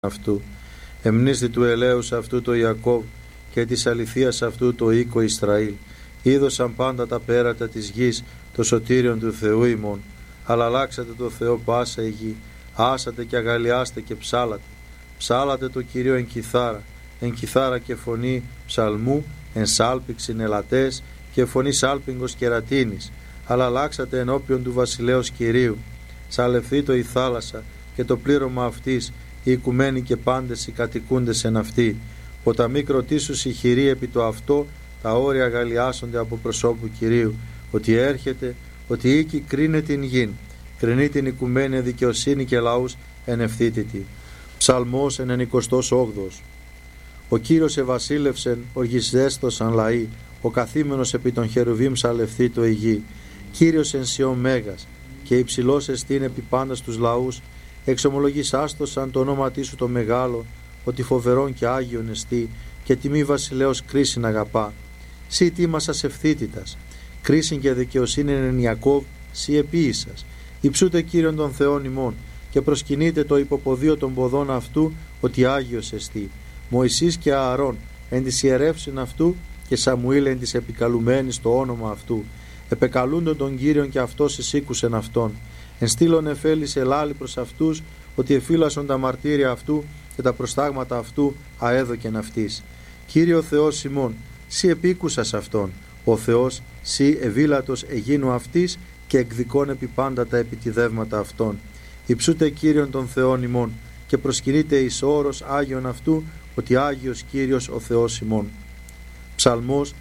αυτού. Εμνίστη του ελέους αυτού το Ιακώβ και της αληθείας αυτού το οίκο Ισραήλ. Είδωσαν πάντα τα πέρατα της γης το σωτήριον του Θεού ημών. Αλλά αλλάξατε το Θεό πάσα η γη. Άσατε και αγαλιάστε και ψάλατε. Ψάλατε το Κυρίο εν κιθάρα και φωνή ψαλμού, εν σάλπιξιν ελατές και φωνή σάλπιγγος κερατίνης. Αλλά αλλάξατε ενώπιον του βασιλέως Κυρίου. Σαλευθήτω η θάλασσα και το πλήρωμα αυτής, οι οικουμένοι και πάντες οι κατοικούντες εν αυτή. Ποταμοί κροτήσους οι χειροί επί το αυτό, τα όρια αγαλιάσονται από προσώπου Κυρίου. Ότι έρχεται, ότι οίκη κρίνε την γην, κρινεί την οικουμένη δικαιοσύνη και λαούς εν ευθύτητη. Ψαλμός εν 98. Ο Κύριος ευασίλευσεν, οργισδέστοσαν λαοί, ο καθήμενος επί των χερουβίμ σαλευθήτω η γη. Κύριος εν Σιών μέγας, και υψηλός εστίν επί πάντα τους λαούς. Εξομολογήσάστοσαν το όνομα σου το μεγάλο, ότι φοβερόν και άγιον εστί, και τιμή βασιλέως κρίσιν αγαπά. Σύ τίμασας ευθύτητας, κρίσιν και δικαιοσύνη εν Ιακώβ, σύ επίησας. Υψούτε Κύριον των Θεών ημών, και προσκυνείτε το υποποδίο των ποδών αυτού, ότι άγιος εστί. Μωυσής και Ααρών εν της ιερεύσιν αυτού, και Σαμουήλ εν της επικαλουμένης το όνομα αυτού. Επεκαλούντον τον Κύριον και αυτός εισήκουσεν αυτόν. Εν στήλων εφέλης ελάλη προς αυτούς, ότι εφύλασον τα μαρτύρια αυτού και τα προστάγματα αυτού αέδοκεν αυτής. Κύριο Θεός ημών, σύ επίκουσας αυτόν. Ο Θεός, σύ ευήλατος εγίνου αυτής και εκδικών επί πάντα τα επιτιδεύματα αυτών. Υψούτε Κύριον των Θεών ημών και προσκυνείτε εις όρος Άγιον αυτού, ότι Άγιος Κύριος ο Θεός ημών. Ψαλμός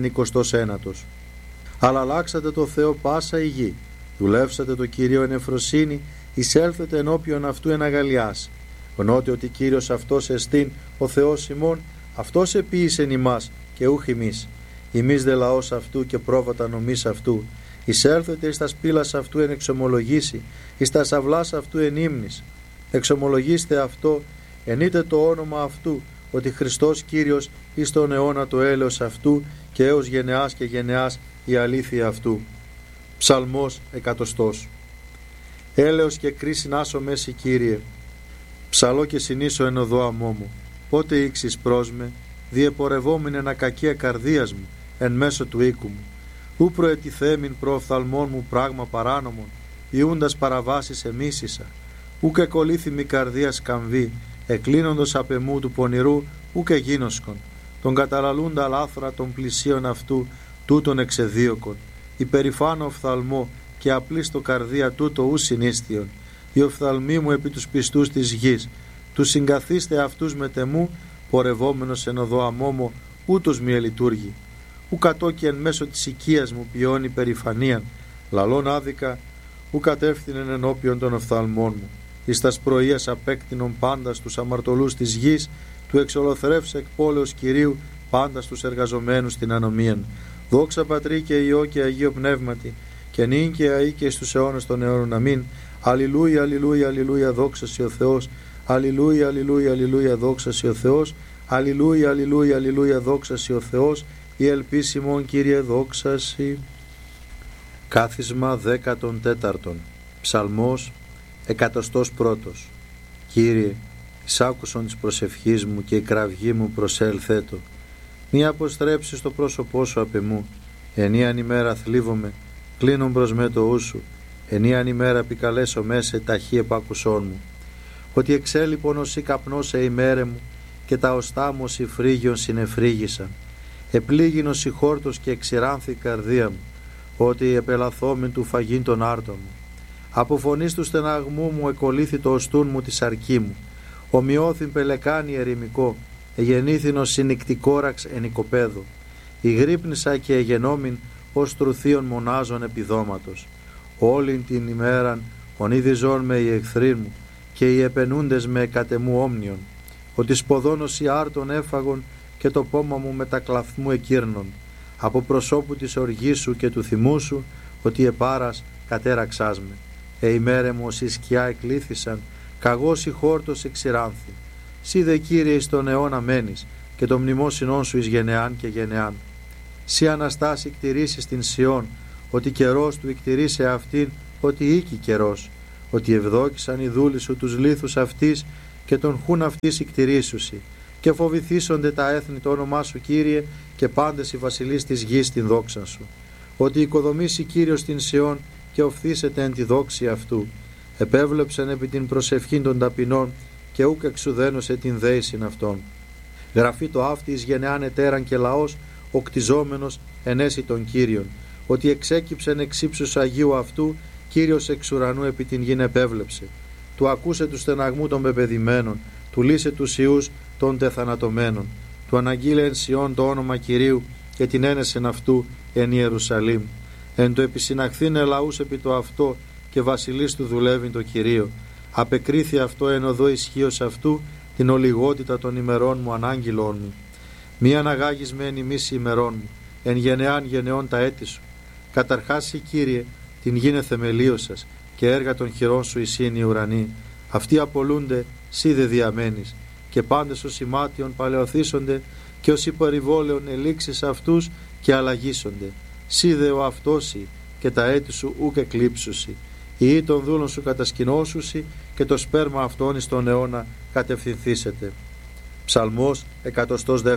99. Αλλά αλλάξατε το Θεό πάσα η γη. Δουλεύσατε το Κύριο εν ευφροσύνη, εισέλθετε ενώπιον αυτού εν αγαλιάς. Γνώτε ότι Κύριος αυτός εστίν ο Θεός ημών, αυτός επίησεν ημάς και ούχ ημείς. Ημείς δε λαός αυτού και πρόβατα νομής αυτού. Εισέλθετε εις τα σπήλας αυτού εν εξομολογήσει, εις τα σαυλάς αυτού εν ύμνης. Εξομολογήστε αυτό, ενείτε το όνομα αυτού, ότι Χριστός Κύριος εις τον αιώνα το έλεος αυτού και έως γενεάς και γενεάς η αλήθεια αυτού. Ψαλμός 100. Έλεος και κρίσιν άσο μέση Κύριε, ψαλώ και συνήσω εν οδό αμόμου. Πότε ήξεις προς με, διεπορευόμην εν ακακία καρδίας μου, εν μέσω του οίκου μου. Ού προετιθέμην προοφθαλμών μου πράγμα παράνομον, ιούντας παραβάσεις εμίσησα. Ού και κολλήθημη καρδία σκαμβή, εκλίνοντος απ' εμού του πονηρού, ού και γίνοσκον. Τον καταλαλούντα λάθρα των πλησίων αυτού, τούτον εξεδίωκον. Υπερηφάνω οφθαλμό και απλίστο καρδία τούτο ου συνίστιον. Οι οφθαλμοί μου επί τους πιστούς της γης. Τους συγκαθίστε αυτούς με τεμού, πορευόμενος εν οδό αμόμο, ούτως μη ελειτουργεί. Ου κατόκι εν μέσω της οικίας μου ποιώνει περηφανίαν, λαλών άδικα, ου κατεύθυνεν ενώπιον των οφθαλμών μου. Εις τας πρωίας απέκτηνον πάντα στους αμαρτωλούς της γης, του εξολοθρεύσε εκ πόλεως Κυρίου πάντα στους εργαζομένους την ανομίαν. Δόξα Πατρί και Υιό και Αγίο Πνεύματι, και νυν και αεί και στους αιώνας των αιώνων. Αμήν. Αλληλούια, αλληλούια, αλληλούια, δόξα σοι ο Θεός. Αλληλούια, αλληλούια, αλληλούια, δόξα σοι ο Θεός. Αλληλούια, αλληλούια, αλληλούια, δόξα σοι ο Θεός. Η ελπίς ημών, Κύριε, δόξα σοι. Κάθισμα 14. Ψαλμός 101. Κύριε, εισάκουσον της προσευχής μου και η κραυγή μου προσέλθέτο. Μη αποστρέψεις το πρόσωπό σου απ' εμού. Ενίαν ημέρα θλίβομαι, κλείνουν προς με το ου σου. Ενίαν ημέρα επικαλέσω μέσα ταχύ επάκουσόν μου. Ότι εξέλιπον ως ή καπνός σε ημέρε μου, και τα οστά μου ως η φρύγιον συνεφρύγησαν. Επλήγην ως η χόρτος και εξηράνθη η καρδία μου, ότι επελαθόμην του φαγήν τον άρτον μου. Από φωνής του στεναγμού μου εκολύθη το οστούν μου τη σαρκή μου. Ομοιώθην πελεκάνη ερημικό, εγεννήθην ως συνικτικόραξ εν οικοπαίδο. Ηγρύπνησα και εγενόμην ως τρουθείων μονάζων επιδόματος. Όλην την ημέραν ονείδιζόν με οι εχθροί μου, και οι επενούντες με κατεμού όμνιον. Ότι σποδόνος οι άρτων έφαγον, και το πόμα μου με τα κλαθμού εκύρνων. Από προσώπου της οργής σου και του θυμού σου, ότι επάρας κατέραξάς με. Ημέρε μου ως η σκιά εκλήθησαν, καγός η χόρτος εξηράνθη. Σύ δε Κύριε εις τον αιώνα μένεις, και το μνημόσυνόν σου εις γενεάν και γενεάν. Σύ Αναστάση κτηρίσεις την Σιών, ότι καιρός του εκτηρήσε αυτήν, ότι οίκη καιρός. Ότι ευδόκησαν οι δούλοι σου τους λίθους αυτής, και τον χούν αυτής η κτηρίσουσι. Και φοβηθήσονται τα έθνη το όνομά σου, Κύριε, και πάντες οι βασιλείς της γης την δόξα σου. Ότι οικοδομήσει Κύριος την Σιών και οφθήσεται εν τη δόξη αυτού. Επέβλεψεν επί την προσευχή των ταπεινών και ούκ εξουδένωσε την δέησιν αυτών. Γραφεί το αύτη εις γενεάν ετέραν και λαός, ο κτιζόμενος ενέσει τον Κύριον. Ότι εξέκυψεν εξ ύψους Αγίου αυτού, Κύριος εξ ουρανού επί την γην επέβλεψε. Του ακούσε του στεναγμού των πεπεδημένων, του λύσε τους ιούς των τεθανατωμένων. Του αναγγείλε εν Σιών το όνομα Κυρίου και την ένεσεν αυτού εν Ιερουσαλήμ. Εν το επισυναχθήνε λαούς επί το αυτό και βασιλείς του δουλεύει το Κυρίο. Απεκρίθη αυτό εν οδό ισχύος αυτού την ολιγότητα των ημερών μου ανάγγειλών μου. Μη αναγάγεις με εν ημίση ημερών μου, εν γενεάν γενεών τα έτη σου. Καταρχάς, Κύριε, την γίνε θεμελίωσας και έργα των χειρών σου εισήν οι ουρανοί. Αυτοί απολούνται, σύ δε διαμένεις, και πάντες ως ημάτιον παλαιοθήσονται και ως υπερηβόλαιον ελήξεις αυτούς και αλλαγήσονται. Σύ δε ο αυτόσι και τα έτη σου ούκ εκλείψουσι. Οι των δούλων σου κατασκηνώσουσι και το σπέρμα αυτών εις τον αιώνα κατευθυνθήσετε. Ψαλμός 102.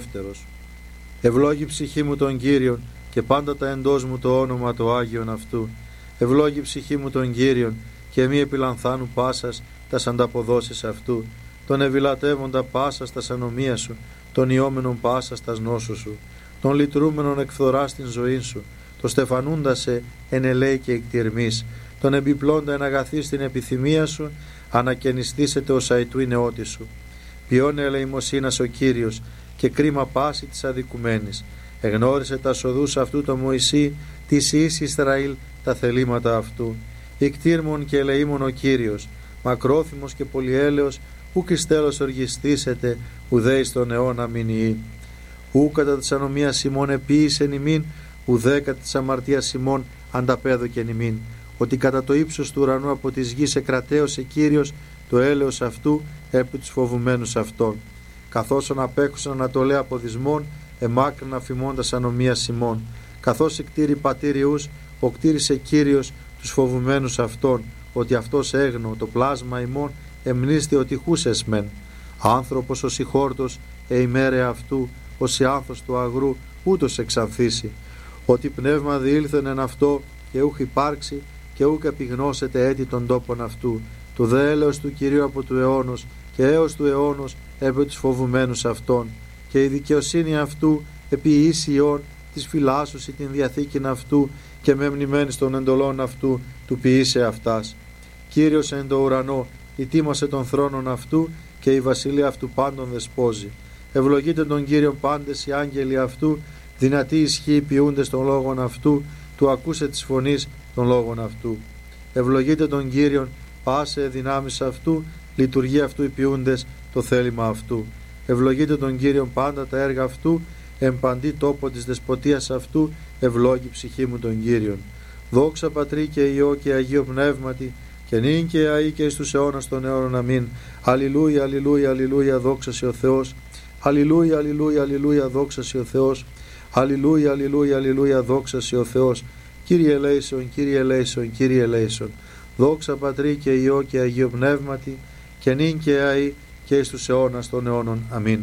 Ευλόγη ψυχή μου τον Κύριον και πάντα τα εντός μου το όνομα το Άγιον αυτού. Ευλόγη ψυχή μου τον Κύριον και μη επιλανθάνου πάσας τας ανταποδόσεις αυτού. Τον ευηλατεύοντα πάσας τας ανομία σου, τον ιόμενον πάσας τας νόσου σου, τον λυτρούμενον εκφθοράς την ζωή σου, το στεφανούντα σε εν ελέη και εκτιρμής, τον εμπιπλώντα εν αγαθή στην επιθυμία σου, ανακαινιστήσετε ως αητού η νεότη σου. Ποιόν ελεημοσύνας ο Κύριος και κρίμα πάση της αδικουμένης. Εγνώρισε τα σοδούς αυτού το Μωυσή, της εις Ισραήλ τα θελήματα αυτού. Ικτήρμον και ελεήμον ο Κύριος, μακρόθυμος και πολυέλεος, ουκ εις τέλος οργιστήσετε, ουδέ εις τον αιώνα μηνιή. Ου κατά της ανομίας ημών επίησεν ημίν, ουδέ κατά της αμαρτίας ημών ανταπέδοκεν ημίν. Ότι κατά το ύψος του ουρανού από της γης εκρατέωσε Κύριος το έλεος αυτού επί τους φοβουμένους αυτών. Καθώς απέχουσαν ανατολέ από δυσμών, εμάκρυν αφημώντας ανομίας ημών. Καθώς εκτήρη πατήριους, ο κτήρισε Κύριος τους φοβουμένους αυτών, ότι αυτός έγνω το πλάσμα ημών εμνίστη ότι χούσες μεν. Άνθρωπος ως η χόρτος ημέρε αυτού, ως η άνθος του αγρού ούτως εξανθήσει. Ότι πνεύμα διήλθεν εν αυτό και ούχ υπάρξει και ούκ επιγνώσετε έτη των τόπων αυτού. Το δε έλεος του Κυρίου από του αιώνος και έως του αιώνος επί τους φοβουμένους αυτών. Και η δικαιοσύνη αυτού επί ίσιον της φυλάσσουσι την διαθήκην αυτού και με μνημένης των εντολών αυτού του ποιήσε αυτάς. Κύριος εν το ουρανό ητήμασε των θρόνων αυτού και η βασιλεία αυτού πάντων δεσπόζει. Ευλογείτε τον Κύριον πάντες οι άγγελοι αυτού, δυνατοί ισχύοι ποιούντες των λόγων αυτού, του ακούσε της φωνής των λόγων αυτού. Ευλογείτε τον Κύριον πάσε δυνάμεις αυτού, λειτουργεί αυτού οι ποιούντες το θέλημα αυτού. Ευλογείτε τον Κύριον πάντα τα έργα αυτού, εμπαντή τόπο της δεσποτείας αυτού, ευλόγη ψυχή μου τον Κύριον. Δόξα Πατρί και Υιό και Αγίο Πνεύματι, και νυν και αεί και εις τους αιώνας των αιώνων. Αμήν. Αλληλούια, αλληλούια, αλληλούια, δόξα σε ο Θεός. Αλληλούια, αλληλούια, αλληλούια, δόξα σε ο Θεός. Αλληλούια, αλληλούια, αλληλούια, δόξα σε ο Θεός. Κύριε ελέησον, Κύριε ελέησον, Κύριε ελέησον. Δόξα Πατρί και Υιό και Αγίο Πνεύματι, και νυν και αεί και εις τους αιώνας των αιώνων. Αμήν.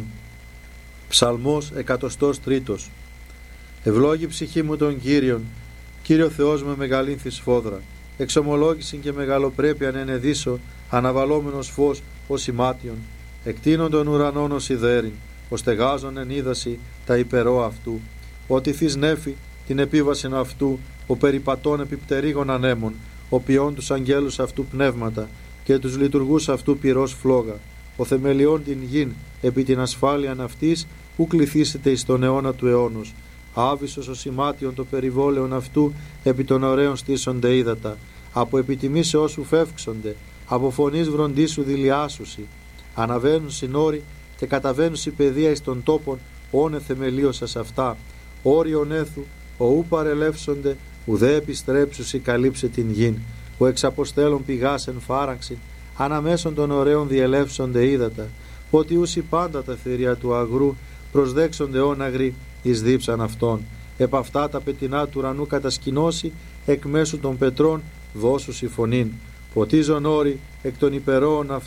Ψαλμός 103. Ευλόγη ψυχή μου τον Κύριον, Κύριο Θεός με μεγαλύνθη σφόδρα. Εξομολόγησιν και μεγαλοπρέπειαν ενεδίσω, αναβαλόμενος φως ως ημάτιον. Εκτείνον των ουρανών ως ιδέριν, ως στεγάζον εν είδαση τα υπερό αυτού. Ότι θείς νέφη την επίβασιν αυτού, ο περιπατών επιπτερίγων ανέμων, ο ποιών τους αγγέλους αυτού πνεύματα και τους λειτουργούς αυτού πυρός φλόγα. Ο θεμελιών την γην επί την ασφάλειαν αυτής, ου κληθήσετε εις τον αιώνα του αιώνος. Άβυσος ο σημάτιον το περιβόλαιον αυτού, επί των ωραίων στήσονται ύδατα. Από επιτιμήσεώς σου φεύξονται, από φωνής βροντίσου δηλιάσουσι. Αναβαίνουν συνόροι και καταβαίνουν η παιδεία εις των τόπων, όνε θεμελίωσας αυτά. Όριον έθου, ο ου παρελεύσονται, ουδέ επιστρέψουσι καλύψε την γην. Ο εξαποστέλων πηγάς εν φάραξιν, αναμέσων των ωραίων διελεύσονται ύδατα. Ότι ούσι πάντα τα θηρία του αγρού, προσδέξονται όναγροι εις δίψαν αυτών. Επ' αυτά τα πετεινά του ουρανού κατασκηνώσει, εκ μέσου των πετρών δώσουσι φωνήν. Ποτίζον όρη εκ των υπερόων αυτού,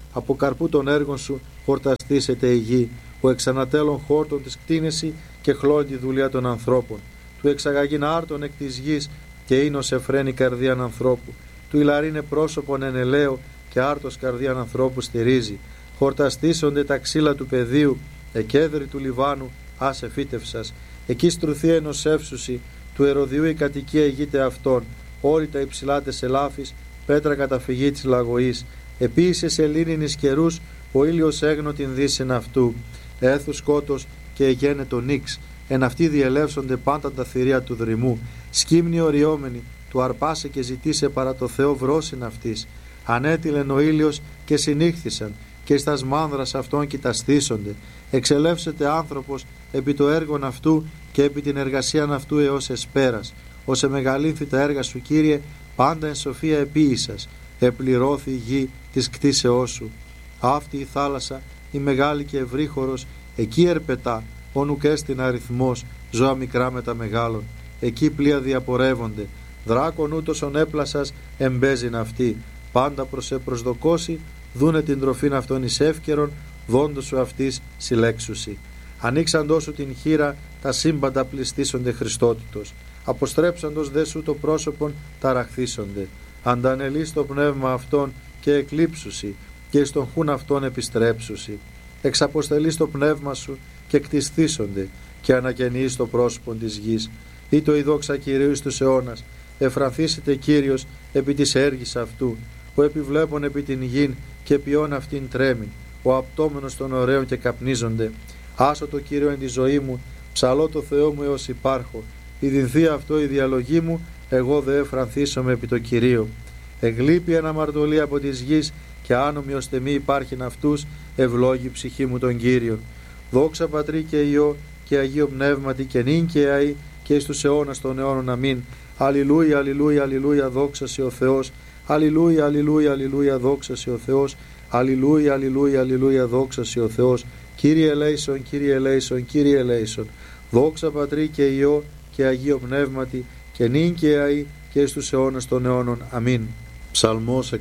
από καρπού των έργων σου χορταστήσεται η γη, που εξανατέλων χόρτων της κτίνεση και χλώνει τη δουλειά των ανθρώπων. Του εξαγαγήν άρτων εκ της γης και ίνος εφραίνει καρδίαν ανθρώπου. Του ηλαρίνε πρόσωπον εν ελαίο και άρτος καρδίαν ανθρώπου στηρίζει. Χορταστήσονται τα ξύλα του πεδίου, εκέδρη του Λιβάνου, άσε φύτευσας. Εκεί στρουθεί ενωσεύσουσι, του Ερωδιού η κατοικία ηγείται αυτών. Όρητα υψηλάτες ελάφης, πέτρα καταφυγή της λαγωής. Επίησε σε λίνινης καιρούς, ο ήλιος έγνω την δύσιν αυτού. Έθου σκότος και εγένε το νίξ. Εν αυτοί διελεύσονται πάντα τα θηρία του δρυμού. Σκύμνη οριόμενη, του αρπάσε και ζητήσε παρά το Θεό βρόσιν αυτής. Ανέτειλεν ο ήλιος και συνήχθησαν, και εις τας μάνδρας αυτών κοιταστήσονται. Εξελεύσεται άνθρωπος επί το έργον αυτού και επί την εργασίαν αυτού έως εσπέρας. Ως εμεγαλύνθη τα έργα σου, Κύριε, πάντα εν σοφία επίησας. Επληρώθη η γη της κτίσεώς σου. Αυτή η θάλασσα, η μεγάλη και ευρύχωρος, εκεί ερπετά, όνουκ έστιν αριθμός, ζώα μικρά με τα μεγάλων. Εκεί πλοία διαπορεύονται. Δράκον ούτως έπλασας εμπέζειν αυτή. Πάντα προς προσδοκώσει, δούνε την τροφήν αυτών εις εύκαιρον, δόντος σου αυτής συλλέξουσι. Ανοίξαντός σου την χείρα, τα σύμπαντα πληστήσονται Χριστότητος. Αποστρέψαντος δε σου το πρόσωπον, ταραχθήσονται. Αντανελείς το πνεύμα αυτών και εκλείψουσι, και εις τον χούν αυτών επιστρέψουσι. Εξαποστελείς το πνεύμα σου και κτισθήσονται, και ανακαινείς το πρόσωπον της γης. Ή το η δόξα Κυρίου εις τους αιώνας, εφρανθήσετε Κύριος επί της έργης αυτού, ο επιβλέπων επί την γην και ποιόν αυτήν τρέμην, ο απτόμενος των ωραίων και καπνίζονται. Άσω το Κύριο εν τη ζωή μου, ψαλώ το Θεό μου έως υπάρχω. Ιδινθεί αυτό η διαλογή μου, εγώ δε εφρανθήσομαι επί το Κυρίο. Εγλείπει αναμαρτωλή από της γης και άνομοι ώστε μη υπάρχειν αυτούς, ευλόγη ψυχή μου τον Κύριον. Δόξα Πατρί και Υιό και Αγίο Πνεύματι και νυν και αεί και εις τους αιώνας των αιώνων. Αμήν. Αλληλούια, αλληλούια, αλληλούια, δόξα σε ο Θεός. Αλληλούια, αλληλούια, αλληλούια, δόξα σε ο Θεός. Αλληλούια, αλληλούια, αλληλούια, δόξα σε ο Θεός. Κύριε ελέησον, Κύριε ελέησον, Κύριε ελέησον. Δόξα Πατρί και Υιό και Αγίο Πνεύματι και νυν και αεί και εις τους αιώνας των αιώνων. Αμήν. Ψαλμός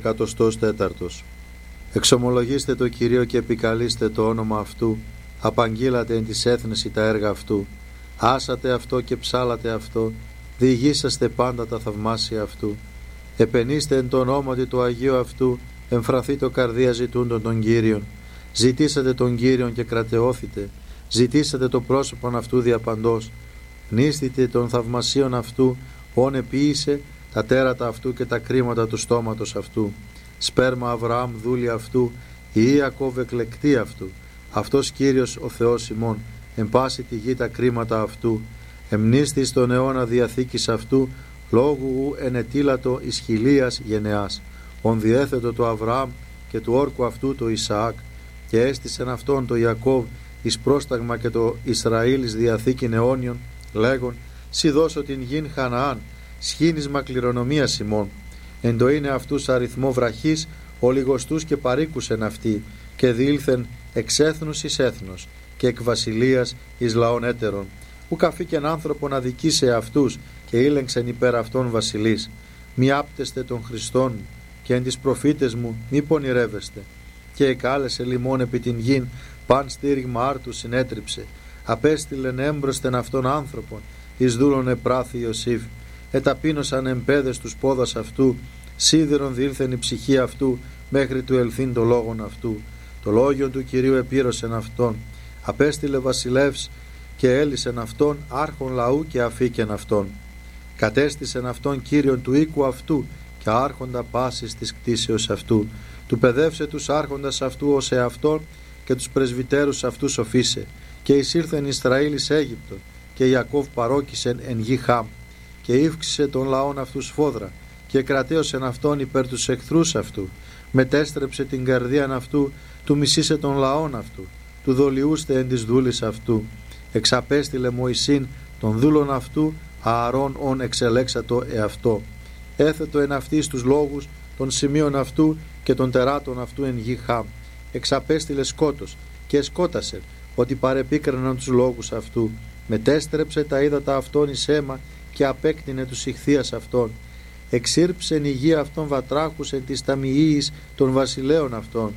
104. Εξομολογήστε το Κυρίο και επικαλείστε το όνομα αυτού. Απαγγείλατε εν της έθνεση τα έργα αυτού. Άσατε αυτό και ψάλατε αυτό. Διηγήσαστε πάντα τα θαυμάσια αυτού. Επενήστε εν το ονόματι του Αγίου αυτού. Εμφραθεί το καρδία ζητούντων των Κύριων. Ζητήσατε τον Κύριον και κρατεώθητε. Ζητήσατε το πρόσωπον αυτού διαπαντός. Νίστητε των θαυμασίων αυτού, όν επίησε τα τέρατα αυτού και τα κρίματα του στόματος αυτού. Σπέρμα Αβραάμ δούλη αυτού, η Ιακώβ εκλεκτή αυτού. Αυτός Κύριος ο Θεός ημών, εν πάση τη γη τα κρίματα αυτού. Εμνίστη στον αιώνα διαθήκης αυτού, λόγου ενετήλατο εις χιλίας γενεάς. Ον διέθετο το Αβραάμ και του όρκου αυτού το Ισαάκ, και έστησεν αυτόν το Ιακώβ εις πρόσταγμα και το Ισραήλ εις διαθήκην αιώνιον, λέγον, σι δώσω την γην Χαναάν, σχήνισμα κληρονομίας ημών. Εν το είναι αυτούς αριθμό βραχής, ολιγοστούς και παρήκουσεν αυτοί, και διήλθεν εξ έθνους εις έθνος, και εκ βασιλείας εις λαών έτερων. Ουκ αφήκεν άνθρωπον αδικήσε αυτούς, και ήλεγξεν υπέρ αυτών βασιλείς. Μη άπτεστε των Χριστών μου, και εν τις προφήτες μου μη πονηρεύεστε. Και εκάλεσε λιμών επί την γην, παν στήριγμα άρτου συνέτριψε. Απέστειλεν έμπροσθεν αυτών άνθρωπον, εις δούλων επράθη Ιωσήφ. Εταπείνωσαν εμπέδες τους πόδας αυτού, σίδερον διήλθεν η ψυχή αυτού, μέχρι του ελθύν το λόγον αυτού. Το λόγιο του Κυρίου επήρωσεν αυτόν. Απέστειλε βασιλεύς και έλυσεν αυτόν, άρχον λαού και αφήκεν αυτόν. Κατέστησεν αυτόν Κύριον του οίκου αυτού, και άρχοντα πάσης της κτίσεως αυτού. Του παιδεύσε τους άρχοντας αυτού ως εαυτόν, και τους πρεσβυτέρους αυτού σοφίσε. Και εισήλθεν Ισραήλ εις Αίγυπτο, και Ιακώβ παρόκησεν εν γη Χάμ. Και ύφξησε των λαών αυτού σφόδρα, και κρατέωσεν αυτόν υπέρ τους εχθρούς αυτού. Μετέστρεψε την καρδίαν αυτού, του μισήσε των λαών αυτού. Του δολιούστε εν της δούλης αυτού. Εξαπέστειλε Μωυσήν των δούλων αυτού, Ααρών ον εξελέξατο εαυτό. Έθετο εν αυτής τους λόγους των σημείων αυτού και των τεράτων αυτού εν γη Χάμ. Εξαπέστειλε σκότος και σκότασε, ότι παρεπίκραναν τους λόγους αυτού. Μετέστρεψε τα ύδατα αυτών εις αίμα και απέκτηνε τους ηχθείας αυτών. Εξήρψεν η γη αυτών βατράχους εν της ταμιείας των βασιλέων αυτών.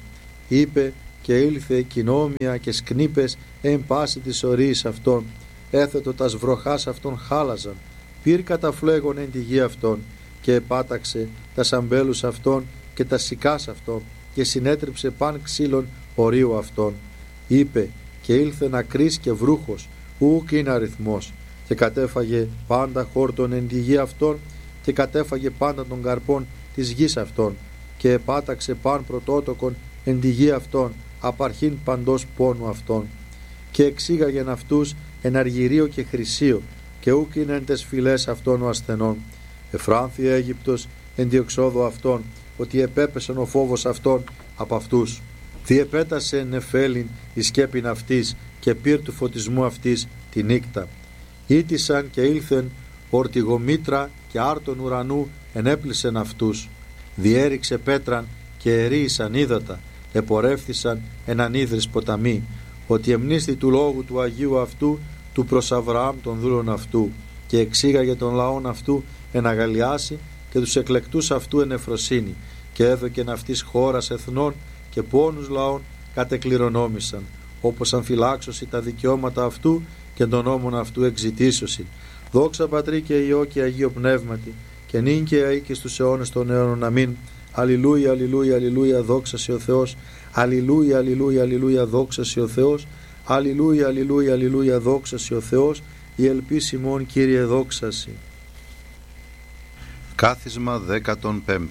είπε και ήλθε κοινόμια και σκνήπες εν πάση της ορίης αυτών, έθετο τας βροχάς αυτών χάλαζαν, πήρ καταφλέγον εν τη γη αυτών, και επάταξε τα αμπέλους αυτών και τα σικάς αυτών, και συνέτριψε παν ξύλων ορίου αυτών. Είπε και ήλθε νακρής και βρούχος, ούκ είναι αριθμός, και κατέφαγε πάντα χόρτον εν τη γη αυτών, και κατέφαγε πάντα των καρπών της γης αυτών, και επάταξε παν πρωτότοκον εν τη γη αυτών, απαρχήν παντός πόνου αυτών. Και εξήγαγεν αυτούς εν αργυρίο και χρυσίο, και ούκ είναι εν τες φυλές αυτών ο ασθενών. Εφράνθη Αίγυπτος εν διεξόδου αυτών, ότι επέπεσεν ο φόβος αυτών από αυτούς. Διεπέτασε νεφέλιν η σκέπην αυτής, και πυρ του φωτισμού αυτής τη νύκτα. Ήτησαν και ήλθεν ορτιγομήτρα και άρτων ουρανού ενέπλησεν αυτούς. Διέριξε πέτραν και ερίησαν ύδατα, επορεύθησαν έναν ύδρις ποταμί, ότι εμνίστη του λόγου του Αγίου αυτού, του προς Αβραάμ των δούλων αυτού, και εξήγαγε τον λαόν αυτού εν αγαλιάσει και τους εκλεκτούς αυτού εν εφροσύνη, και έδωκεν αυτής χώρας εθνών και πόνους λαών κατεκληρονόμησαν, όπως αμφυλάξωση τα δικαιώματα αυτού και των νόμων αυτού εξητήσωση. Δόξα Πατρί και Υιό και Αγίο Πνεύματι, και νυν και αεί και στους αιώνες των αιώνων. Αμήν. Αλληλούια, αλληλούια, αλληλούια, δόξα σε ο Θεός. Αλληλούια, αλληλούια, αλληλούια, δόξα σε ο Θεός. Αλληλούια, αλληλούια, αλληλούια, δόξα σε ο Θεός. Η ελπίση ημών, Κύριε, δόξαση. Κάθισμα 15.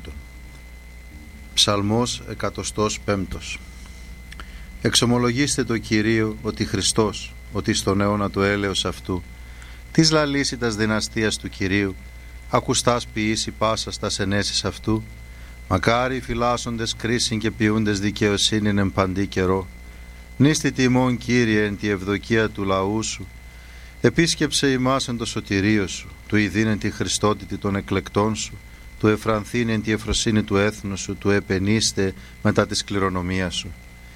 Ψαλμός 105. Εξομολογήστε το Κυρίο ότι Χριστός, ότι στον αιώνα του έλεος αυτού, της λαλήσιτας δυναστείας του Κυρίου, ακουστάς ποιήσει πάσας τας ενέσεις αυτού, μακάρι οι φυλάσσοντες κρίσιν και ποιούντες δικαιοσύνην εν παντή καιρό. Νίστη τιμών, Κύριε, εν τη ευδοκία του λαού σου, επίσκεψε ημάς εν το σωτηρίο σου, του ειδήν τη χριστότητη των εκλεκτών σου, του εφρανθήν εν τη εφροσύνη του έθνου σου, του επενείστε μετά της κληρονομίας σου.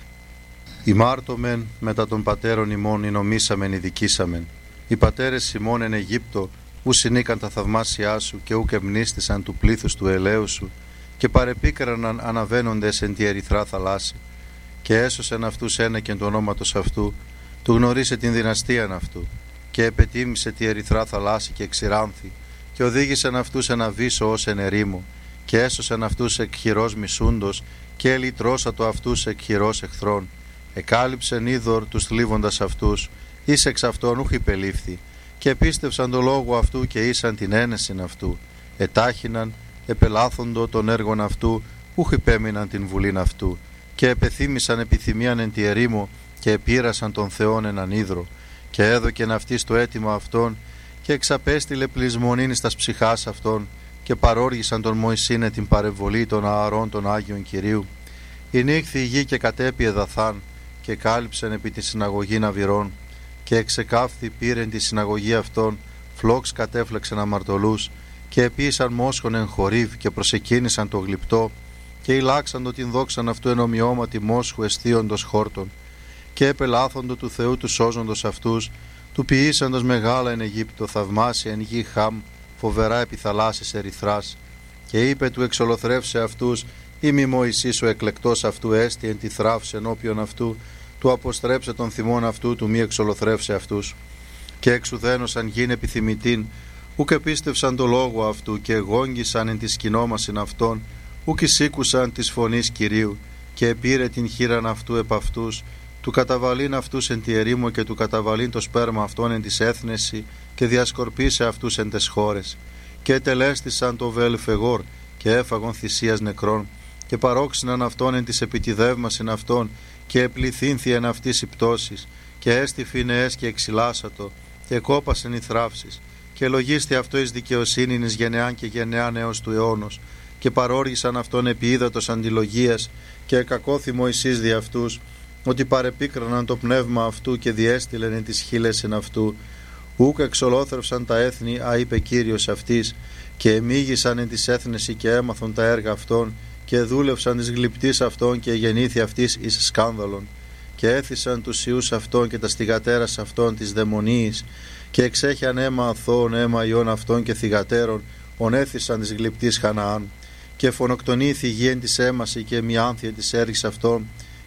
Ημάρτωμεν μετά των πατέρων ημών εινομήσαμεν ειδικήσαμεν. Οι πατέρες ημών εν Αιγύπτο ου συνήκαν τα θαυμάσια σου και ουκ εμνίστησαν του πλήθους του ελαίου σου, και παρεπίκραναν αναβαίνοντες εν τη ερυθρά θαλάσση, και έσωσεν αυτούς ένεκεν του ονόματος αυτού, του γνωρίσε την δυναστείαν αυτού, και επετίμησε τη ερυθρά θαλάσση και εξηράνθη, και οδήγησεν αυτούς εν αβύσσο ως εν ερήμο, και έσωσεν αυτούς εκ χειρός μισούντος, και ελυτρώσατο αυτούς εκ χειρός εχθρών. Εκάλυψεν είδωρ τους θλίβοντας αυτούς, εις εξ αυτών ούχ υπελήφθη, και επίστευσαν το λόγο αυτού και ήσαν την ένεσιν αυτού. Ετάχυναν, επελάθοντο των έργων αυτού, ούχ υπέμειναν την βουλήν αυτού, και επεθύμησαν επιθυμίαν εν τη ερήμο, και επήρασαν τον Θεόν έναν ίδρο, και έδωκεν αυτής το αίτημα αυτών, και εξαπέστειλε πλεισμονήν εις τας ψυχάς αυτών, και παρόργησαν τον Μωυσήνε την παρεμβολή των ααρών των Άγιων Κυρίου. Ηνύχθη η γη και κατέπιε δαθάν, και κάλυψεν επί τη συναγωγή ναβυρών, και εξεκάφθη πήρεν τη συναγωγή αυτών, φλόξ κατέφλεξεν αμαρτωλούς, και επίησαν μόσχον εν χορίβ, και προσεκίνησαν το γλυπτό, και ηλάξαντο την δόξαν αυτού εν ομοιώματι μόσχου εστίοντος χόρτων, και επελάθοντο του Θεού του σώζοντος αυτούς, του ποιήσαντος μεγάλα εν Αιγύπτο, θαυμάσια εν γη Χαμ, φοβερά επί θαλάσσης ερυθράς. Και είπε του εξολοθρεύσε αυτούς, «Είμαι Μωυσής ο εκλεκτός αυτού έστι εν τη θράψη ενώπιον αυτού, του αποστρέψε τον θυμόν αυτού, του μη εξολοθρεύσε αυτούς». Και εξουδένωσαν γην επιθυμητήν, ουκ επίστευσαν το λόγο αυτού, και εγόγγισαν εν τη σκηνόμασιν αυτών, ουκ εισήκουσαν της φωνής Κυρίου, και επήρε την χείραν αυτού επ' αυτούς, του καταβαλήν αυτούς εν τη ερήμο, και του καταβαλήν το σπέρμα αυτών εν της έθνεση, και διασκορπίσε αυτούς εν τες χώρες. Και ετελέστησαν το βέλφεγόρ, και έφαγον θυσίας νεκρών, και παρόξυναν αυτόν εν της επιτιδεύμασιν αυτών, και επληθύνθη εν αυτής η πτώσης, και έστι φινεές και εξυλάσατο, και κόπασεν οι θράψεις, και λογίστη αυτό εις δικαιοσύνην εις γενεάν και γενεάν έως του αιώνος, και παρόργησαν αυτόν επί ύδατος αντιλογίας, και εκακώθη Μωυσής δι' αυτούς, ότι παρεπίκραναν το πνεύμα αυτού, και διέστειλεν εν τις χείλες εν αυτού. Ούκ εξολόθρευσαν τα έθνη, είπε Κύριος αυτής, και εμίγησαν εν της έθνεση, και έμαθον τα έργα αυτών, και δούλευσαν της γλυπτής αυτών, και γεννήθη αυτής εις σκάνδαλον. Και έθισαν τους ιούς αυτών και τα στιγατέρας αυτών της δαιμονίης, και εξέχιαν αίμα αθώων, αίμα ιών αυτών και θυγατέρων, ονέθισαν της γλυπτής Χαναάν. Και φωνοκτονήθη η γη εν της έμαση, και μη άνθια της έργης αυτών,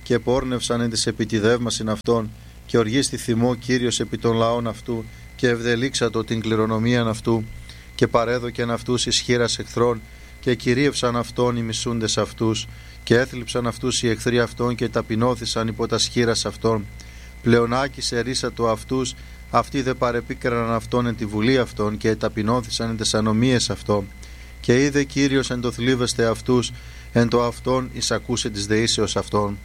και επόρνευσαν εν της επιτιδεύμασιν αυτών, και οργίστη θυμό Κύριος επί των λαών αυτού, και ευδελίξατο την κληρονομίαν αυτού, και παρέδοκεν αυτούς εις χείρας εχθρών, και κυρίευσαν αυτόν οι μισούντες αυτούς, και έθλιψαν αυτούς οι εχθροί αυτών, και ταπεινώθησαν υπό τα σχήρας αυτών. Πλεονάκησε ρίσατο αυτούς, αυτοί δε παρεπίκραναν αυτόν εν τη βουλή αυτών, και ταπεινώθησαν εν τες ανομίες αυτών. Και είδε Κύριος εν το θλίβεστε αυτούς, εν το αυτόν εισακούσε της δεήσεως αυτών.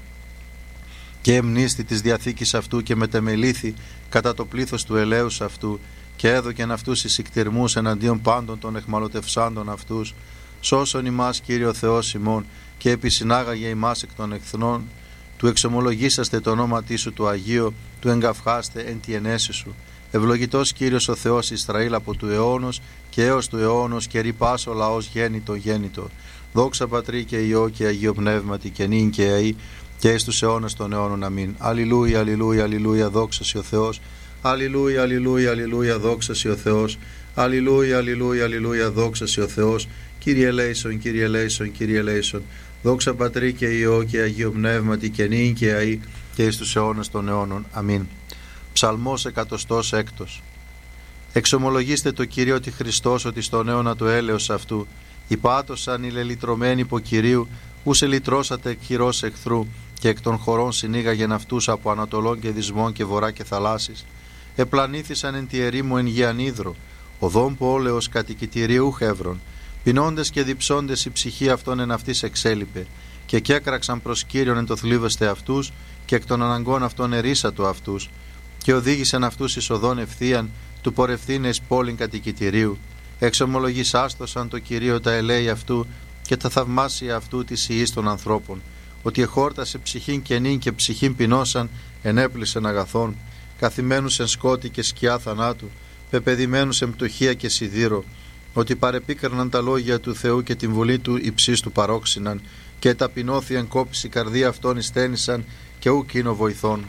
Και εμνίστη της διαθήκης αυτού, και μετεμελήθη κατά το πλήθος του ελέους αυτού, και έδωκεν αυτούς εις ικτηρμούς εναντίον πάντων των εχμαλωτευσάντων αυτούς. Σώσον ημάς Κύριο Θεός ημών, και επισυνάγαγε ημάς εκ των εχθρών, του εξομολογήσαστε το όνόματί σου του Αγίου, του εγκαυχάστε εν τη ενέση σου. Ευλογητός Κύριος ο Θεός Ισραήλ από του αιώνος και έως του αιώνος, και ρυπάς ο λαός γέννητο. Δόξα Πατρί και Υιό και Αγίο Πνεύματι, και νυν και αεί και εις τους αιώνας των αιώνων. Αμήν. Αλληλούια, αλληλούια, αλληλούια, δόξα σοι ο Θεός. Αλληλούια, αλληλούια, αλληλούια, δόξα σοι ο Θεός. Αλληλούια, αλληλούια, αλληλούια, δόξα σοι ο Θεός. Κύριε ελέησον, Κύριε ελέησον, Κύριε ελέησον. Δόξα Πατρί και Υιό και Αγίο Πνεύματι, και νυν και αεί και εις τους αιώνας των αιώνων. Αμήν. Ψαλμός 106. Εξομολογήστε το Κύριο ότι Χριστός, ότι στον αιώνα του έλεος αυτού υπάτωσαν οι λελυτρωμένοι υπό Κυρίου, ου σε λυτρώσατε εκ χειρός εχθρού, και εκ των χωρών συνήγαγεν αυτούς από ανατολών και δυσμών και βορρά και θαλάσσης. Επλανήθησαν εν τη ερήμου εν γη ανίδρο, οδόν πόλεως κατοικητηρίου χεύρων. Πεινώντες και διψώντες η ψυχή αυτών εν αυτής εξέλιπε, και κέκραξαν προς Κύριον εν το θλίβεστε αυτούς, και εκ των αναγκών αυτών ερίσατο αυτούς, και οδήγησαν αυτούς εις οδόν ευθείαν, του πορευθύνε εις πόλην κατοικητηρίου. Εξομολογήσαστοσαν το Κυρίο τα ελέη αυτού, και τα θαυμάσια αυτού της ιής των ανθρώπων, ότι εχόρτασε ψυχήν κενήν και ψυχήν πεινώσαν, ενέπλησεν αγαθών, καθημένους εν σκότη και σκιά θανάτου, πεπαιδημένους εν πτωχία και σιδήρο, ότι παρεπίκραναν τα λόγια του Θεού και την βουλή του υψής του παρόξυναν, και ταπεινώθη εν κόπηση καρδία αυτών ειστένησαν, και ουκ είναι βοηθών.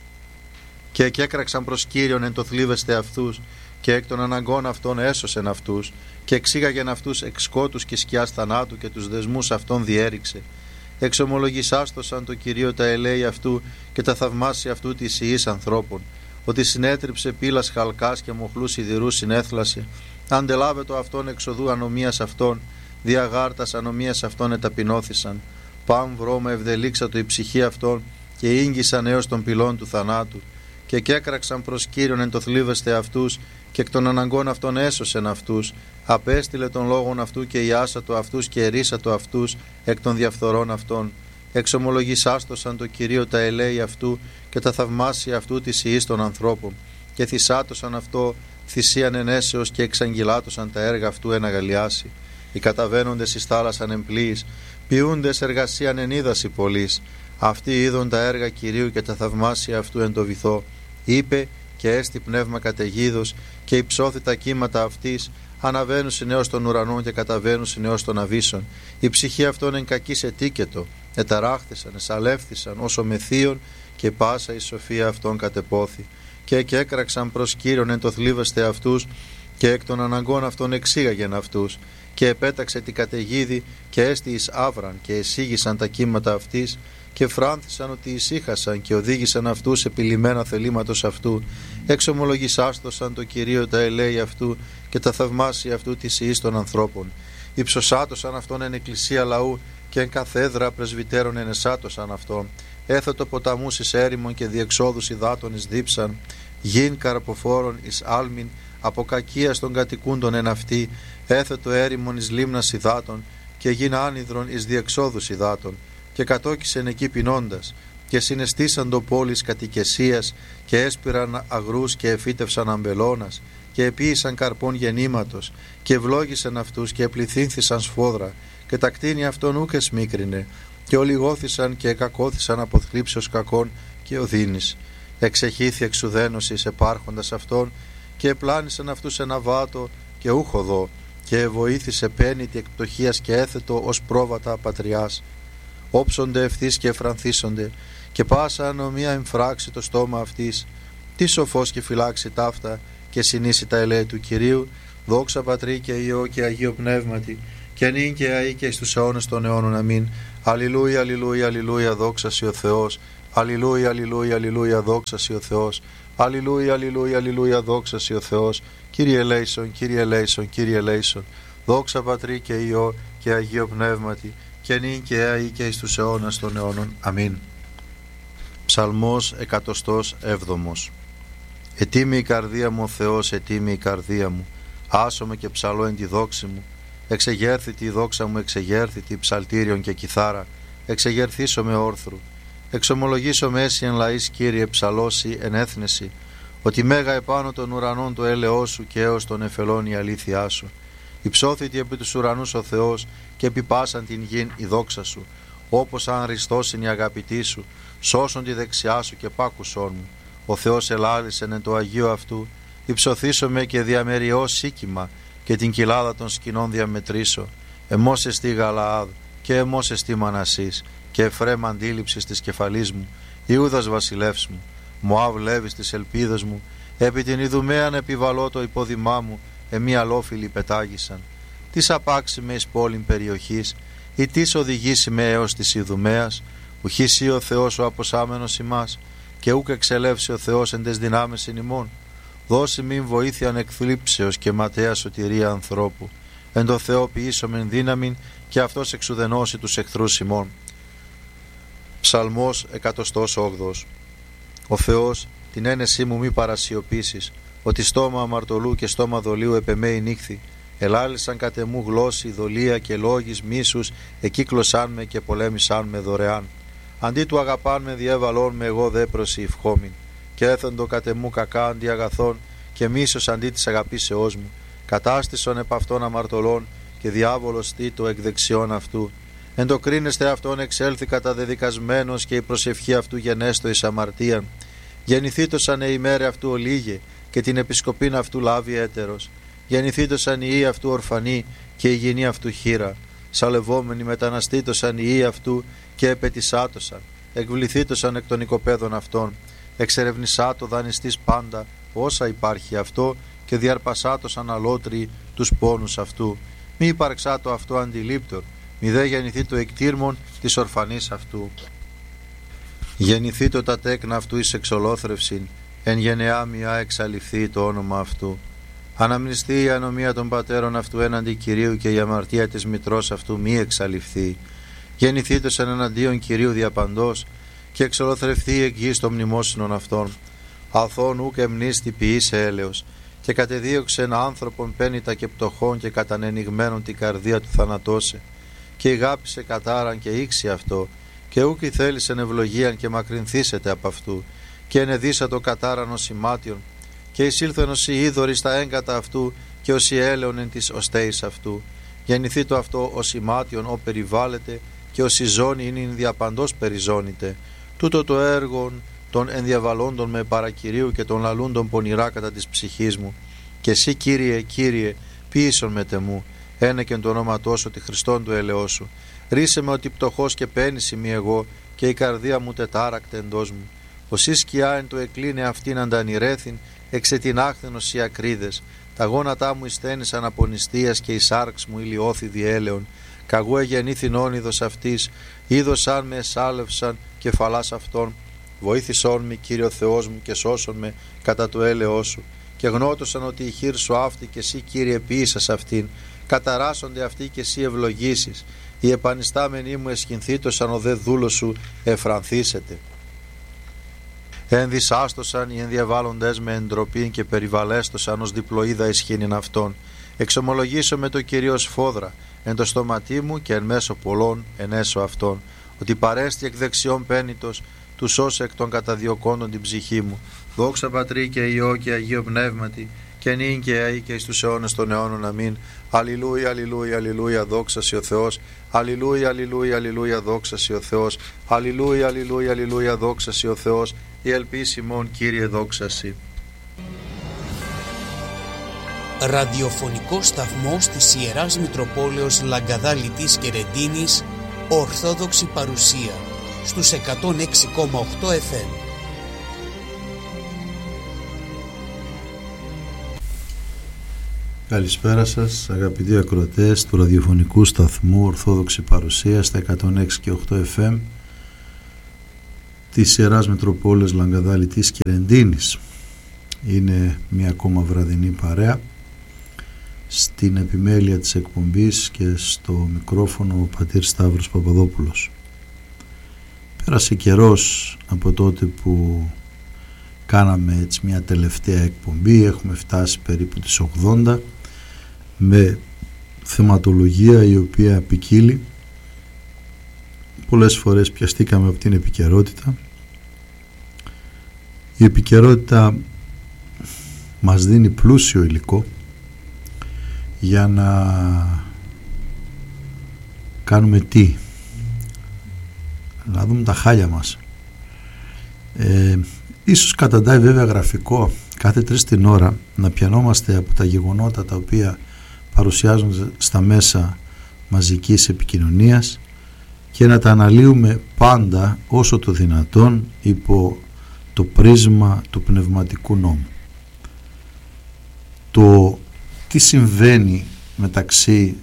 Και εκέκραξαν προς Κύριον εν το θλίβεστε αυτούς, και εκ των αναγκών αυτών έσωσεν αυτούς, και εξήγαγεν αυτούς εξ σκότους και σκιάς θανάτου, και τους δεσμούς αυτών διέριξε. Εξομολογησάστοσαν το Κυρίο τα ελέη αυτού, και τα θαυμάσια αυτού της ιής ανθρώπων, ότι συνέτριψε πύλας χαλκάς και μοχλούς σιδηρούς συνέθλασε. Αντελάβετο αυτόν εξοδού ανομίας αυτών, διαγάρτας ανομίας αυτών εταπεινώθησαν. Παν βρώμα ευδελίξατο η ψυχή αυτών, και ήγγισαν έως των πυλών του θανάτου. Και κέκραξαν προς Κύριον εν το θλίβεστε αυτούς, και εκ των αναγκών αυτών έσωσεν αυτούς. Απέστειλε των λόγων αυτού, και ιάσατο αυτούς, και ερίσατο αυτούς εκ των διαφθορών αυτών. Εξομολογησάστοσαν το Κυρίο τα ελέη αυτού, και τα θαυμάσια αυτού της ιής των ανθρώπων. Και θυσάτωσαν αυτό θυσίαν ενέσεως, και εξαγγυλάτωσαν τα έργα αυτού εν αγαλιάσει. Οι καταβαίνοντες εις θάλασσαν εμπλοίης, ποιούντες εργασίαν εν ύδαση πολλής. Αυτοί είδον τα έργα Κυρίου και τα θαυμάσια αυτού εν το βυθό. Είπε, και έστι πνεύμα καταιγίδος, και υψώθη τα κύματα αυτής, αναβαίνουσιν έως των ουρανών και καταβαίνουσιν έως των αβύσσων. Η ψυχή αυτών εν κακής ετίκετο, εταράχθησαν, εσαλεύθησαν όσο μεθύων, και πάσα η σοφία αυτών κατεπόθη. Και έκραξαν προς Κύριον εν το θλίβεστε αυτούς, και εκ των αναγκών αυτών εξήγαγεν αυτούς. Και επέταξε την καταιγίδη, και έστι εις άβραν, και εσήγησαν τα κύματα αυτής, και φράνθησαν ότι ησύχασαν, και οδήγησαν αυτούς επιλυμμένα θελήματος αυτού. Εξομολογησάστοσαν το Κυρίο τα ελέη αυτού, και τα θαυμάσια αυτού της ιής των ανθρώπων. Υψωσάτωσαν αυτόν εν εκκλησία λαού, και εν καθέδρα πρεσβυτέρων ενεσάτωσαν αυτόν. Έθετο ποταμούς εις έρημον, και διεξόδους υδάτων εις δίψαν. Γιν καρποφόρων εις άλμην, από κακίας των κατοικούντων εν αυτή. Έθετο έρημον εις λίμνας υδάτων, και γιν άνυδρον εις διεξόδους υδάτων. Και κατόκισεν εκεί πεινώντας, και συναισθήσαν το πόλης κατοικεσίας, και έσπηραν αγρούς, και εφύτευσαν αμπελώνας, και επίησαν καρπών γεννήματος, και ευλόγησαν αυτούς, και επληθύνθησαν σφόδρα, και τα κτίνη αυτών ούκ εσμίκρινε, και ολιγώθησαν, και εκακώθησαν από θλίψεως κακών και οδύνης. Εξεχήθη εξουδένωσης επάρχοντας αυτών, και επλάνησαν αυτούς ένα βάτο, και ούχ οδό, και βοήθησε πένητη εκ πτωχίας και έθετο ως πρόβατα πατριάς. Όψονται ευθύς και εφρανθίσονται, και πάσα ανομία εμφράξει το στόμα αυτής. Τι σοφός και φυλάξει ταύτα, και συνήσει τα ελέη του Κυρίου. Δόξα Πατρί και Υιό και Αγίο Πνεύματι, και νυν και αεί και εις τους αιώνες των αιώνων. Αμήν. Αλληλούια, αλληλούια, αλληλούια, δόξα σοι ο Θεός. Αλληλούια, αλληλούια, αλληλούια, δόξα σοι ο Θεός. Αλληλούια, αλληλούια, αλληλούια, δόξα σοι ο Θεός. Κύριε ελέησον, Κύριε ελέησον, Κύριε ελέησον. Δόξα Πατρί και Υιό και Αγίο Πνεύματι, και νυν και αεί και εις τους αιώνας των αιώνων. Αμήν. Ψαλμός 107. Ετοίμη η καρδία μου ο Θεός, ετοίμη η καρδία μου. Άσομαι και ψαλώ εν τη δόξη μου. Εξεγέρθητη η δόξα μου, εξεγέρθητη ψαλτήριον και κιθάρα. Εξεγερθήσω με όρθρου. Εξομολογήσω με έσυ εν λαής, Κύριε, ψαλώσει εν έθνεση, ότι μέγα επάνω των ουρανών το έλεος σου και έως των εφελών η αλήθειά σου. Υψώθητη επί τους ουρανούς ο Θεός και επί πάσαν την γην η δόξα σου. Όπως αν ριστώσιν η αγαπητή σου, σώσον τη δεξιά σου και πάκουσόν μου. Ο Θεός ελάλησεν εν το Αγίο αυτού, υψωθήσομαι και διαμεριώ σίκημα και την κοιλάδα των σκηνών διαμετρήσω. Εμώς εστί Γαλαάδ και εμώς εστί Μανασής και Εφραίμ αντίληψης της κεφαλής μου, Ιούδας βασιλεύς μου, Μωάβ Λέβης της ελπίδας μου, επί την Ιδουμαίαν επιβαλώ το υπόδημά μου, εμεί αλόφιλοι πετάγησαν. Τις απάξει με εις πόλην περιοχής, ή τις οδηγήσει με έως της Ιδουμαίας, ουχήσει ο Θεός ο αποσάμενος ημάς, και ούκ εξελεύσει ο Θεός εν τες δυνάμεις ημών. Δώσει μην βοήθειαν εκθλίψεως και ματέα σωτηρία ανθρώπου. Εν το Θεό ποιήσομεν δύναμην και αυτός εξουδενώσει τους εχθρούς ημών. Ψαλμός 108. Ο Θεός την ένεσή μου μη παρασιωπήσεις, ότι στόμα αμαρτωλού και στόμα δολίου επεμέει νύχθη. Ελάλησαν κατ' εμού γλώσσοι, δολία και λόγης μίσους, εκύκλωσάν με και πολέμησάν με δωρεάν. Αντί του αγαπάν με διέβαλόν με, εγώ δε προσηυχόμην. Και έθεντο κατ' εμού κακά αντί αγαθών, και μίσος αντί της αγαπήσεώς μου. Κατάστησον επ' αυτών αμαρτωλών, και διάβολος τίτο εκ δεξιών αυτού. Εν το κρίνεστε αυτόν εξέλθει καταδεδικασμένος, και η προσευχή αυτού γενέστο εις αμαρτίαν. Γεννηθήτωσαν η ημέρε αυτού ολίγε, και την επισκοπήν αυτού λάβει έτερος. Γεννηθήτωσαν οι ιοί αυτού ορφανοί, και η γυνή αυτού χείρα. Σαλευόμενοι μεταναστήτωσαν οι ιοί αυτού, και επετισάτωσαν. Εκβληθήτωσαν εκ των οικοπαίδων αυτών. Εξερευνησάτο δανειστής πάντα όσα υπάρχει αυτό, και διαρπασάτωσαν αλότριοι τους πόνους αυτού. Μη υπαρξάτο αυτό αντιλήπτορ, μη δε γεννηθεί το εκτήρμον της ορφανής αυτού. Γεννηθήτω τα τέκνα αυτού εις εξολόθρευσιν, εν γενεά μιά εξαλειφθεί το όνομα αυτού. Αναμνηστεί η ανομία των πατέρων αυτού έναντι Κυρίου, και η αμαρτία της μητρός αυτού μη εξαλειφθεί. Γεννηθήτως εναντίον Κυρίου διαπαντός, και εξολοθρευθεί εκ γης των μνημόσυνων αυτών. Αθών ούκ εμνίστη ποιήσε έλεος, και κατεδίωξεν άνθρωπον πένητα και πτωχών, και κατανενιγμένον την καρδία του θανατώσε. Και ηγάπησε κατάραν και ήξι αυτό, και ούκ θέλησεν ευλογίαν και μακρυνθήσετε από αυτού, και ενεδίσατο κατάραν ως ημάτιον, και εισήλθεν ως η είδωρη στα έγκατα αυτού, και ως η έλεον εν της οστέης αυτού. Γεννηθεί το αυτό ως ημάτιον ο περιβάλλεται, και ως η ζώνη είναι διαπαντός περιζώνητε. Τούτο το έργο των ενδιαβαλόντων με παρακυρίου, και των λαλούντων πονηρά κατά της ψυχής μου. Και εσύ, Κύριε, Κύριε, ποιήσον με τεμού, ένεκεν το όνοματό σου, τη Χριστόν του ελεός σου. Ρίσε με ότι πτωχός και πένηση μη εγώ, και η καρδία μου τετάρακτε εντός μου. Οσί σκιά εν το εκλίνε αυτήν αντανηρέθην, εξετινάχθενος οι ακρίδες. Τα γόνατά μου εισθένησαν από νηστείας, και η σάρξ μου ηλιώθη διέλεον. Καγού εγεννήθην όνειδος αυτής, είδωσαν με εσάλευσαν κεφαλάς αυτών. Βοήθησόν με, Κύριο Θεός μου, και σώσον με κατά το έλεος σου. Και γνώτωσαν ότι η χείρ σου αυτή, και εσύ, Κύριε, ποιήσας αυτήν. Καταράσσονται αυτοί, και εσύ ευλογήσεις. Οι επανιστάμενοι μου εσχυνθήτωσαν, ο δε δούλος σου εφρανθήσεται. Ενδυσάστοσαν οι ενδιαβάλλοντες με εντροπήν, και περιβαλέστοσαν ως διπλοίδα ισχύνην αυτών. Εξομολογήσω με το Κυρίω σφόδρα εν το στόματί μου, και εν μέσω πολλών ενέσω αυτών, ότι παρέστη εκ δεξιών πένητος, του σώσε εκ των καταδιωκόντων την ψυχή μου. Δόξα Πατρί και Υιό και Αγίο Πνεύματι, και νυν και αεί και εις τους αιώνες των αιώνων. Αμήν. Αλληλούια, αλληλούια, αλληλούια, δόξα σοι ο Θεός. Αλληλούια, αλληλούια, αλληλούια, δόξα σοι ο Θεός. Αλληλούια, αλληλούια, αλληλούια, δόξα σοι ο Θεός. Η ελπίς ημών, Κύριε, δόξα σοι. Ραδιοφωνικός σταθμός της Ιεράς Μητροπόλεως Λαγκαδά-Λιτής και Ρεντίνης, Ορθόδοξη παρουσία στους 106,8 FM. Καλησπέρα σας αγαπητοί ακροατές του ραδιοφωνικού σταθμού Ορθόδοξη Παρουσία στα 106 και 8 FM της Ιεράς Μητροπόλεως Λαγκαδάλητης Κερεντίνης. Είναι μια ακόμα βραδινή παρέα. Στην επιμέλεια της εκπομπής και στο μικρόφωνο ο πατήρ Σταύρος Παπαδόπουλος. Πέρασε καιρός από τότε που κάναμε έτσι μια τελευταία εκπομπή. Έχουμε φτάσει περίπου τις 80 με θεματολογία η οποία ποικίλει. Πολλές φορές πιαστήκαμε από την επικαιρότητα. Η επικαιρότητα μας δίνει πλούσιο υλικό για να κάνουμε τι? Να δούμε τα χάλια μας. Ίσως καταντάει βέβαια γραφικό κάθε 3 την ώρα να πιανόμαστε από τα γεγονότα τα οποία παρουσιάζονται στα μέσα μαζικής επικοινωνίας και να τα αναλύουμε πάντα όσο το δυνατόν υπό το πρίσμα του πνευματικού νόμου. Το τι συμβαίνει μεταξύ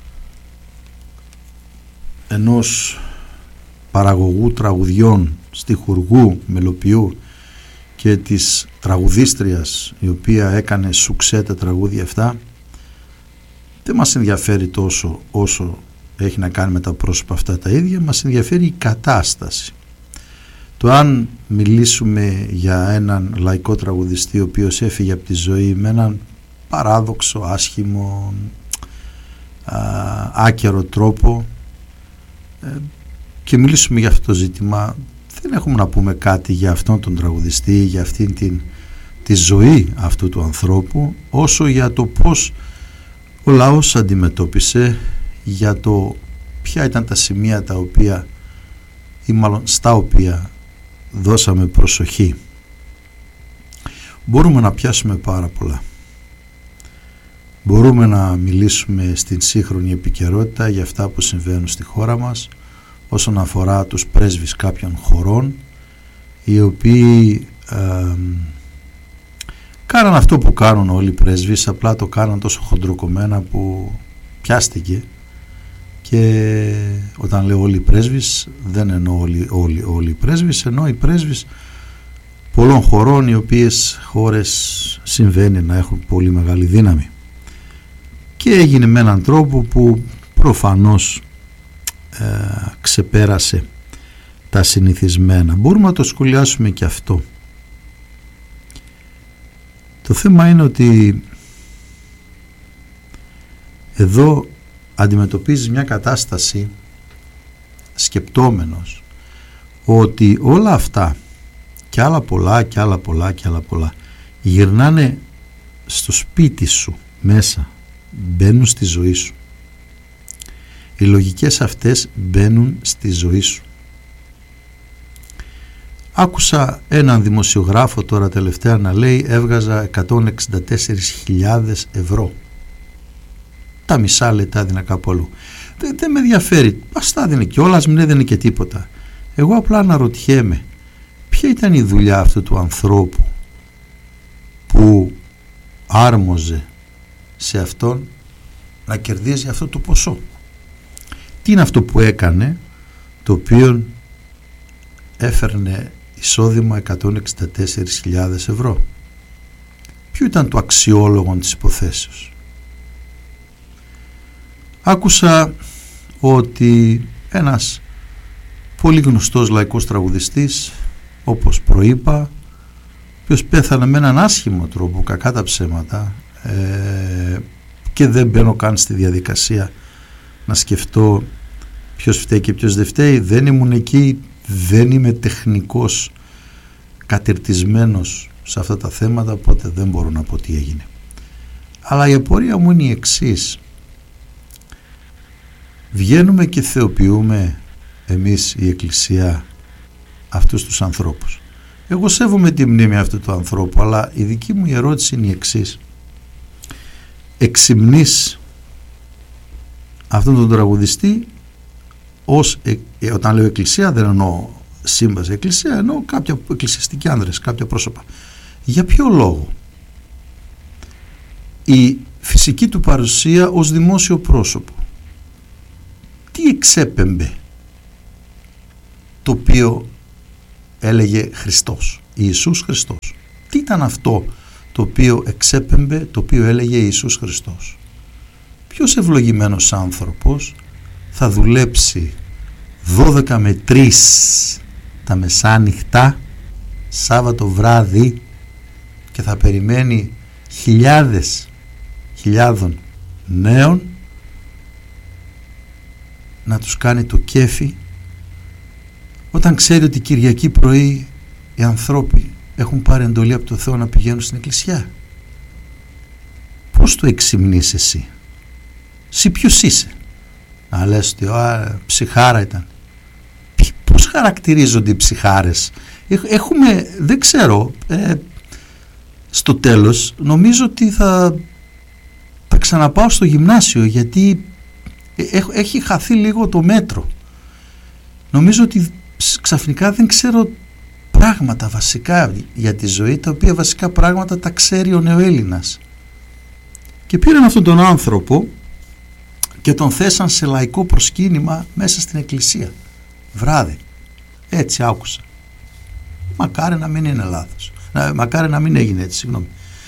ενός παραγωγού τραγουδιών, στιχουργού, μελοποιού και της τραγουδίστριας η οποία έκανε σουξέ τα τραγούδια αυτά δεν μας ενδιαφέρει τόσο όσο έχει να κάνει με τα πρόσωπα αυτά τα ίδια. Μας ενδιαφέρει η κατάσταση. Το αν μιλήσουμε για έναν λαϊκό τραγουδιστή ο οποίος έφυγε από τη ζωή με έναν παράδοξο, άσχημο, άκερο τρόπο και μιλήσουμε για αυτό το ζήτημα, δεν έχουμε να πούμε κάτι για αυτόν τον τραγουδιστή, για αυτήν τη ζωή αυτού του ανθρώπου, όσο για το πώς ο λαός αντιμετώπισε, για το ποια ήταν τα σημεία τα οποία ή μάλλον στα οποία δώσαμε προσοχή. Μπορούμε να πιάσουμε πάρα πολλά. Μπορούμε να μιλήσουμε στην σύγχρονη επικαιρότητα για αυτά που συμβαίνουν στη χώρα μας όσον αφορά τους πρέσβεις κάποιων χωρών οι οποίοι κάναν αυτό που κάνουν όλοι οι πρέσβεις, απλά το κάναν τόσο χοντροκομμένα που πιάστηκε. Και όταν λέω όλοι οι πρέσβεις δεν εννοώ όλοι οι πρέσβεις, εννοώ οι πρέσβεις πολλών χωρών, οι οποίες χώρες συμβαίνει να έχουν πολύ μεγάλη δύναμη. Και έγινε με έναν τρόπο που προφανώς ξεπέρασε τα συνηθισμένα. Μπορούμε να το σχολιάσουμε και αυτό. Το θέμα είναι ότι εδώ αντιμετωπίζεις μια κατάσταση σκεπτόμενος ότι όλα αυτά και άλλα πολλά και άλλα πολλά και άλλα πολλά γυρνάνε στο σπίτι σου μέσα, μπαίνουν στη ζωή σου. Οι λογικές αυτές μπαίνουν στη ζωή σου. Άκουσα έναν δημοσιογράφο τώρα τελευταία να λέει έβγαζα 164.000 ευρώ. Τα μισά λεπτά έδινα κάπου αλλού. Δεν με ενδιαφέρει. Ας τα έδινε κιόλας, μην έδινε και τίποτα. Εγώ απλά αναρωτιέμαι ποια ήταν η δουλειά αυτού του ανθρώπου που άρμοζε σε αυτόν να κερδίζει αυτό το ποσό. Τι είναι αυτό που έκανε το οποίο έφερνε εισόδημα 164.000 ευρώ? Ποιο ήταν το αξιόλογο της υποθέσεως? Άκουσα ότι ένας πολύ γνωστός λαϊκός τραγουδιστής, όπως προείπα, ο οποίος πέθανε με έναν άσχημο τρόπο, κακά τα ψέματα, και δεν μπαίνω καν στη διαδικασία να σκεφτώ ποιος φταίει και ποιος δεν φταίει. Δεν ήμουν εκεί, δεν είμαι τεχνικός κατηρτισμένος σε αυτά τα θέματα, οπότε δεν μπορώ να πω τι έγινε. Αλλά η απορία μου είναι η εξής. Βγαίνουμε και θεοποιούμε εμείς η Εκκλησία αυτούς τους ανθρώπους. Εγώ σέβομαι τη μνήμη αυτού του ανθρώπου, αλλά η δική μου ερώτηση είναι η εξής. Εξυμνείς αυτόν τον τραγουδιστή ως, όταν λέω Εκκλησία δεν εννοώ σύμβαση Εκκλησία, εννοώ κάποια εκκλησιαστικοί άνδρες, κάποια πρόσωπα. Για ποιο λόγο? Η φυσική του παρουσία ως δημόσιο πρόσωπο. Τι εξέπεμπε το οποίο έλεγε Χριστός, Ιησούς Χριστός? Τι ήταν αυτό το οποίο εξέπεμπε, το οποίο έλεγε Ιησούς Χριστός? Ποιος ευλογημένος άνθρωπος θα δουλέψει 12 με 3 τα μεσάνυχτα Σάββατο βράδυ και θα περιμένει χιλιάδων νέων να τους κάνει το κέφι, όταν ξέρει ότι Κυριακή πρωί οι άνθρωποι έχουν πάρει εντολή από το Θεό να πηγαίνουν στην εκκλησιά? Πώς το εξυμνείς εσύ? Εσύ ποιος είσαι? Να λες ότι ψυχάρα ήταν. Πώς χαρακτηρίζονται οι ψυχάρες? Δεν ξέρω, στο τέλος νομίζω ότι θα ξαναπάω στο γυμνάσιο, γιατί έχει χαθεί λίγο το μέτρο. Νομίζω ότι ξαφνικά δεν ξέρω πράγματα βασικά για τη ζωή, τα οποία βασικά πράγματα τα ξέρει ο νεοέλληνας. Και πήραν αυτόν τον άνθρωπο και τον θέσαν σε λαϊκό προσκύνημα μέσα στην εκκλησία βράδυ. Έτσι άκουσα. Μακάρι να μην είναι λάθος, μακάρι να μην έγινε έτσι, συγγνώμη.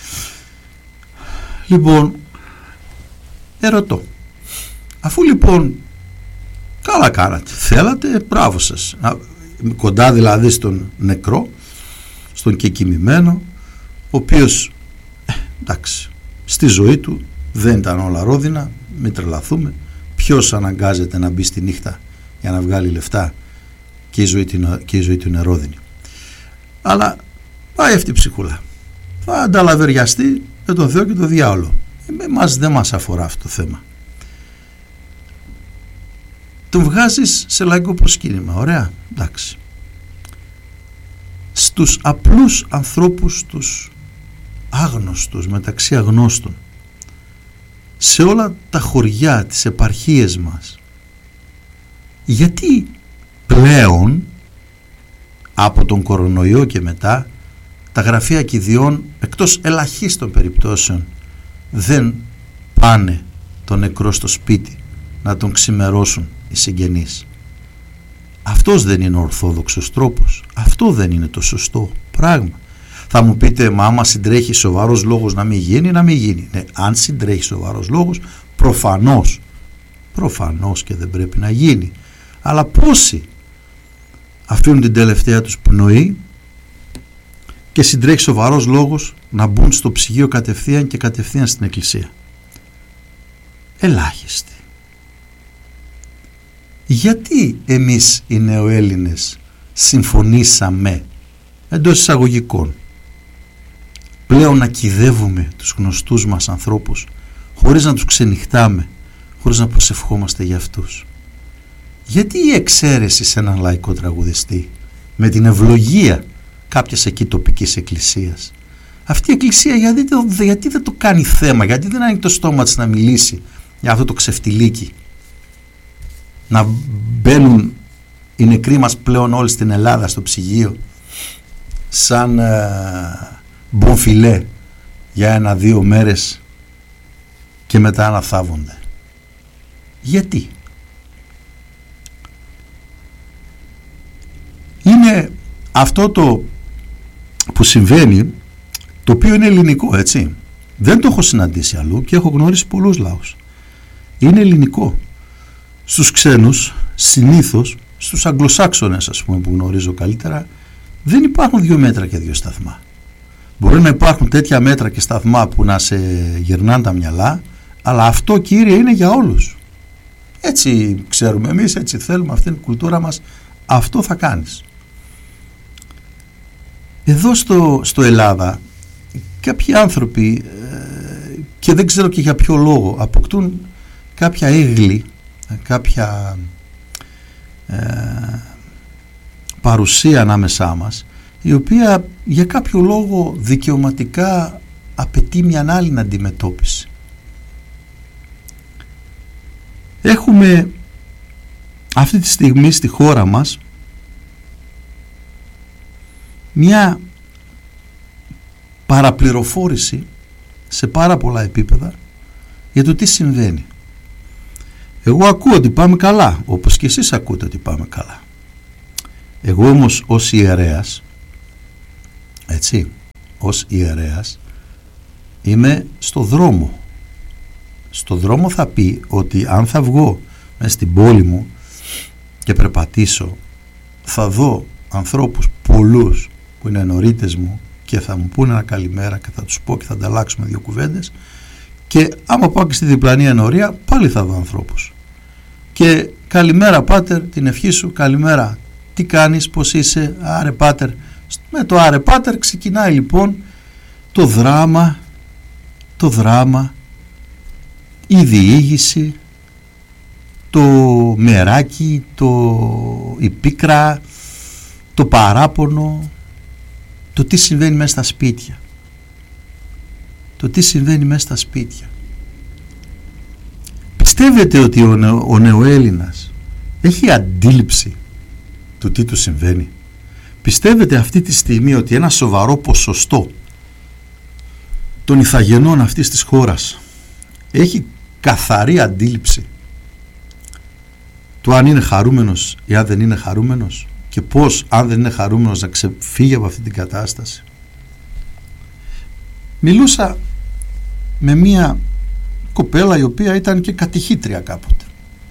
Λοιπόν, ερωτώ, αφού λοιπόν καλά κάνατε, θέλατε, μπράβο σας, κοντά δηλαδή στον νεκρό, στον κεκοιμημένο, ο οποίος εντάξει, στη ζωή του δεν ήταν όλα ρόδινα, μην τρελαθούμε. Ποιος αναγκάζεται να μπει στη νύχτα για να βγάλει λεφτά? Και η ζωή του είναι ρόδινη. Αλλά πάει αυτή η ψυχούλα, θα ανταλαβεριαστεί με τον Θεό και τον διάολο. Δεν μας αφορά αυτό το θέμα. Τον βγάζεις σε λαϊκό προσκύνημα, ωραία, εντάξει. Στους απλούς ανθρώπους, τους άγνωστους μεταξύ αγνώστων, σε όλα τα χωριά, τις επαρχίες μας, γιατί πλέον από τον κορονοϊό και μετά τα γραφεία κηδιών, εκτός ελαχίστων περιπτώσεων, δεν πάνε τον νεκρό στο σπίτι να τον ξημερώσουν οι συγγενείς? Αυτός δεν είναι ο ορθόδοξος τρόπος, αυτό δεν είναι το σωστό πράγμα. Θα μου πείτε, μα άμα συντρέχει σοβαρός λόγος να μην γίνει, να μην γίνει. Ναι, αν συντρέχει σοβαρός λόγος, προφανώς και δεν πρέπει να γίνει. Αλλά πόσοι αφήνουν την τελευταία τους πνοή και συντρέχει σοβαρός λόγος να μπουν στο ψυγείο κατευθείαν και κατευθείαν στην εκκλησία? Ελάχιστοι. Γιατί εμείς οι νεοέλληνες συμφωνήσαμε, εντός εισαγωγικών, πλέον να κυδεύουμε τους γνωστούς μας ανθρώπους χωρίς να τους ξενυχτάμε, χωρίς να προσευχόμαστε για αυτούς? Γιατί η εξαίρεση σε έναν λαϊκό τραγουδιστή με την ευλογία κάποιας εκεί τοπικής εκκλησίας? Αυτή η εκκλησία γιατί δεν το κάνει θέμα, γιατί δεν ανοίγει το στόμα της να μιλήσει για αυτό το ξεφτιλίκι? Να μπαίνουν οι νεκροί μας πλέον όλοι στην Ελλάδα στο ψυγείο σαν μπονφιλέ για 1-2 μέρες και μετά να θάβονται? Γιατί? Είναι αυτό το που συμβαίνει, το οποίο είναι ελληνικό, έτσι. Δεν το έχω συναντήσει αλλού και έχω γνωρίσει πολλούς λαούς. Είναι ελληνικό. Στους ξένους, συνήθως, στους Αγγλοσάξονες ας πούμε που γνωρίζω καλύτερα, δεν υπάρχουν 2 μέτρα και 2 σταθμά. Μπορεί να υπάρχουν τέτοια μέτρα και σταθμά που να σε γυρνάνε τα μυαλά, αλλά αυτό, κύριε, είναι για όλους. Έτσι ξέρουμε εμείς, έτσι θέλουμε, αυτή είναι η κουλτούρα μας, αυτό θα κάνεις. Εδώ στο Ελλάδα κάποιοι άνθρωποι και δεν ξέρω και για ποιο λόγο αποκτούν κάποια έγκλη, κάποια παρουσία ανάμεσά μας, η οποία για κάποιο λόγο δικαιωματικά απαιτεί μια άλλη αντιμετώπιση. Έχουμε αυτή τη στιγμή στη χώρα μας μια παραπληροφόρηση σε πάρα πολλά επίπεδα για το τι συμβαίνει. Εγώ ακούω ότι πάμε καλά, όπως και εσείς ακούτε ότι πάμε καλά. Εγώ όμως ως ιερέας, έτσι, ως ιερέας είμαι στο δρόμο. Στο δρόμο θα πει ότι αν θα βγω μέσα στην πόλη μου και περπατήσω, θα δω ανθρώπους πολλούς που είναι ενορίτες μου και θα μου πούνε ένα καλημέρα και θα τους πω και θα ανταλλάξουμε 2 κουβέντες, και άμα πάω και στη διπλανή ενορία πάλι θα δω ανθρώπους και καλημέρα πάτερ, την ευχή σου, καλημέρα, τι κάνεις, πως είσαι, άρε πάτερ. Με το άρε πάτερ ξεκινάει λοιπόν το δράμα, η διήγηση, το μεράκι, η πίκρα, το παράπονο, το τι συμβαίνει μέσα στα σπίτια. Πιστεύετε ότι ο νεοέλληνας έχει αντίληψη του τι του συμβαίνει? Πιστεύετε αυτή τη στιγμή ότι ένα σοβαρό ποσοστό των ηθαγενών αυτής της χώρας έχει καθαρή αντίληψη του αν είναι χαρούμενος ή αν δεν είναι χαρούμενος, και πώς αν δεν είναι χαρούμενος να ξεφύγει από αυτή την κατάσταση? Μιλούσα με μία κοπέλα η οποία ήταν και κατηχήτρια κάποτε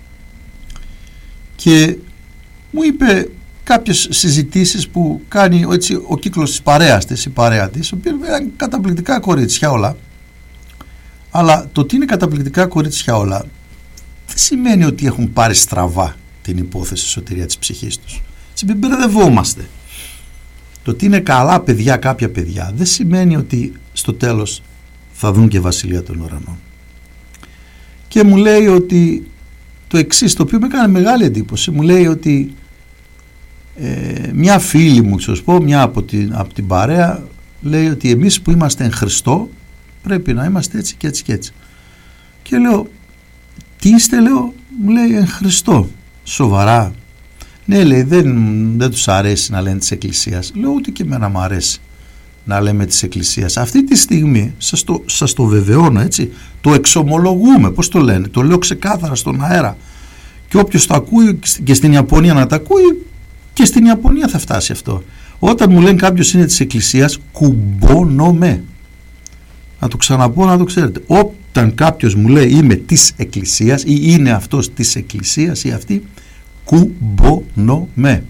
και μου είπε κάποιες συζητήσεις που κάνει έτσι ο κύκλος της παρέας της, η παρέα της, οποία είναι καταπληκτικά κορίτσια όλα, αλλά το ότι είναι καταπληκτικά κορίτσια όλα δεν σημαίνει ότι έχουν πάρει στραβά την υπόθεση σωτηρία της ψυχής τους. Μην μπερδευόμαστε. Το ότι είναι καλά παιδιά κάποια παιδιά δεν σημαίνει ότι στο τέλος θα δουν και βασιλεία των ουρανών. Και μου λέει ότι το εξής, το οποίο με έκανε μεγάλη εντύπωση, μου λέει ότι μια φίλη μου, σας πω, μια από την παρέα, λέει ότι εμείς που είμαστε εν Χριστώ πρέπει να είμαστε έτσι και έτσι και έτσι. Και λέω, τι είστε? Λέω, μου λέει, εν Χριστώ. Σοβαρά? Ναι, λέει, δεν τους αρέσει να λένε της Εκκλησίας. Λέω, ούτε και εμένα μου αρέσει να λέμε της Εκκλησίας. Αυτή τη στιγμή σας το βεβαιώνω, έτσι, το εξομολογούμε, πώς το λένε, το λέω ξεκάθαρα στον αέρα, και όποιος το ακούει και στην Ιαπωνία να το ακούει, και στην Ιαπωνία θα φτάσει αυτό. Όταν μου λένε κάποιος είναι της Εκκλησίας, κουμπώνομαι. Να το ξαναπώ να το ξέρετε. Όταν κάποιος μου λέει είμαι της Εκκλησίας ή είναι αυτός της Εκκλησίας ή αυτή, κουμπώνομαι.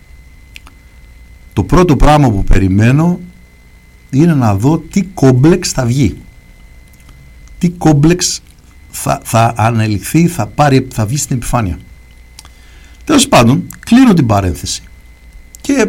Το πρώτο πράγμα που περιμένω είναι να δω τι κόμπλεξ θα βγει. Τι κόμπλεξ θα ανελιχθεί, θα βγει στην επιφάνεια. Τέλος πάντων, κλείνω την παρένθεση και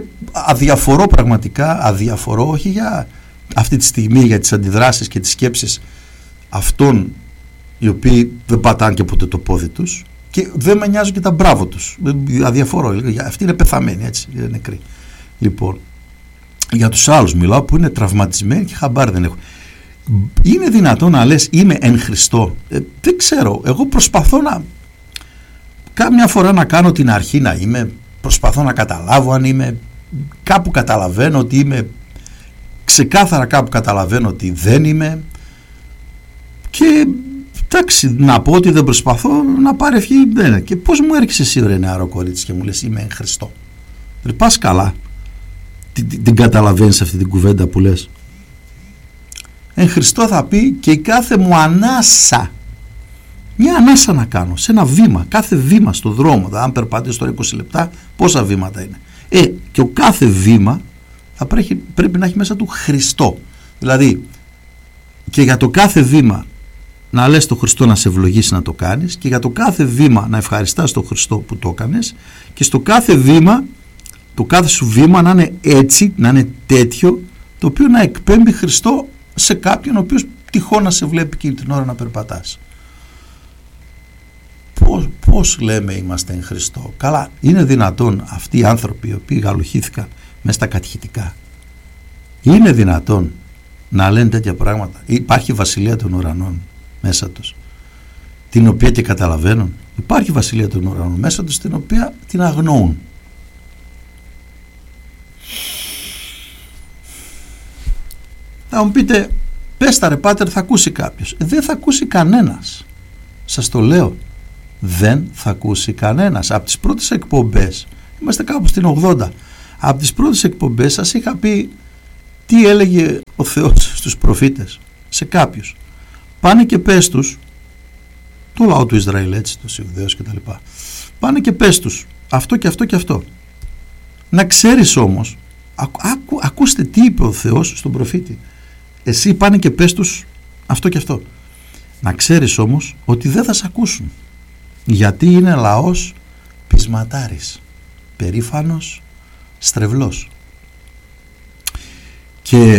αδιαφορώ όχι για αυτή τη στιγμή για τις αντιδράσεις και τις σκέψεις αυτών οι οποίοι δεν πατάνε και ποτέ το πόδι τους, και δεν με νοιάζουν και τα μπράβο τους. Αδιαφορώ, αυτοί είναι πεθαμένοι, έτσι, είναι νεκροί. Λοιπόν, για τους άλλους μιλάω που είναι τραυματισμένοι και χαμπάρι δεν έχουν. Είναι δυνατόν να λες είμαι εν Χριστώ? Δεν ξέρω, εγώ προσπαθώ κάμια φορά να κάνω την αρχή να είμαι, προσπαθώ να καταλάβω αν είμαι, κάπου καταλαβαίνω ότι είμαι, ξεκάθαρα κάπου καταλαβαίνω ότι δεν είμαι, και εντάξει, να πω ότι δεν προσπαθώ, να πάρει ευχή δεν είναι. Και πώς μου έρχεσαι εσύ ρε νεαρό κορίτσι και μου λες είμαι εν Χριστώ? Δεν πας καλά? Την καταλαβαίνεις αυτή την κουβέντα που λες? Εν Χριστώ θα πει και η κάθε μου ανάσα, μια ανάσα να κάνω σε ένα βήμα, κάθε βήμα στο δρόμο, αν περπατήσω τώρα 20 λεπτά πόσα βήματα είναι, και ο κάθε βήμα θα πρέπει να έχει μέσα του Χριστό. Δηλαδή και για το κάθε βήμα να λες το Χριστό να σε ευλογήσει να το κάνεις, και για το κάθε βήμα να ευχαριστάς τον Χριστό που το έκανες, και στο κάθε βήμα, το κάθε σου βήμα να είναι έτσι, να είναι τέτοιο, το οποίο να εκπέμπει Χριστό σε κάποιον ο οποίος τυχόν να σε βλέπει και την ώρα να περπατάς. Πώς λέμε είμαστε εν Χριστώ? Καλά, είναι δυνατόν αυτοί οι άνθρωποι οι οποίοι γαλουχήθηκαν μέσα στα κατηχητικά, είναι δυνατόν να λένε τέτοια πράγματα? Υπάρχει βασιλεία των ουρανών μέσα τους, την οποία και καταλαβαίνουν? Υπάρχει βασιλεία των ουρανών μέσα τους, την οποία την αγνοούν. Θα μου πείτε, Πες τα ρε πάτερ, θα ακούσει κάποιος. Δεν θα ακούσει κανένας. Σας το λέω. Δεν θα ακούσει κανένας. Από τις πρώτες εκπομπές, είμαστε κάπου στην 80, από τις πρώτες εκπομπές σας είχα πει τι έλεγε ο Θεός στους προφήτες, σε κάποιους. Πάνε και πες τους, το λαό του Ισραήλ, έτσι, τους Ιουδαίους και τα λοιπά, πάνε και πες τους αυτό και αυτό και αυτό. Να ξέρεις όμως, ακούστε τι είπε ο Θεός στον προφήτη. Εσύ πάνε και πες τους αυτό και αυτό. Να ξέρεις όμως ότι δεν θα σε ακούσουν, γιατί είναι λαός πεισματάρης, περήφανος, στρεβλός. Και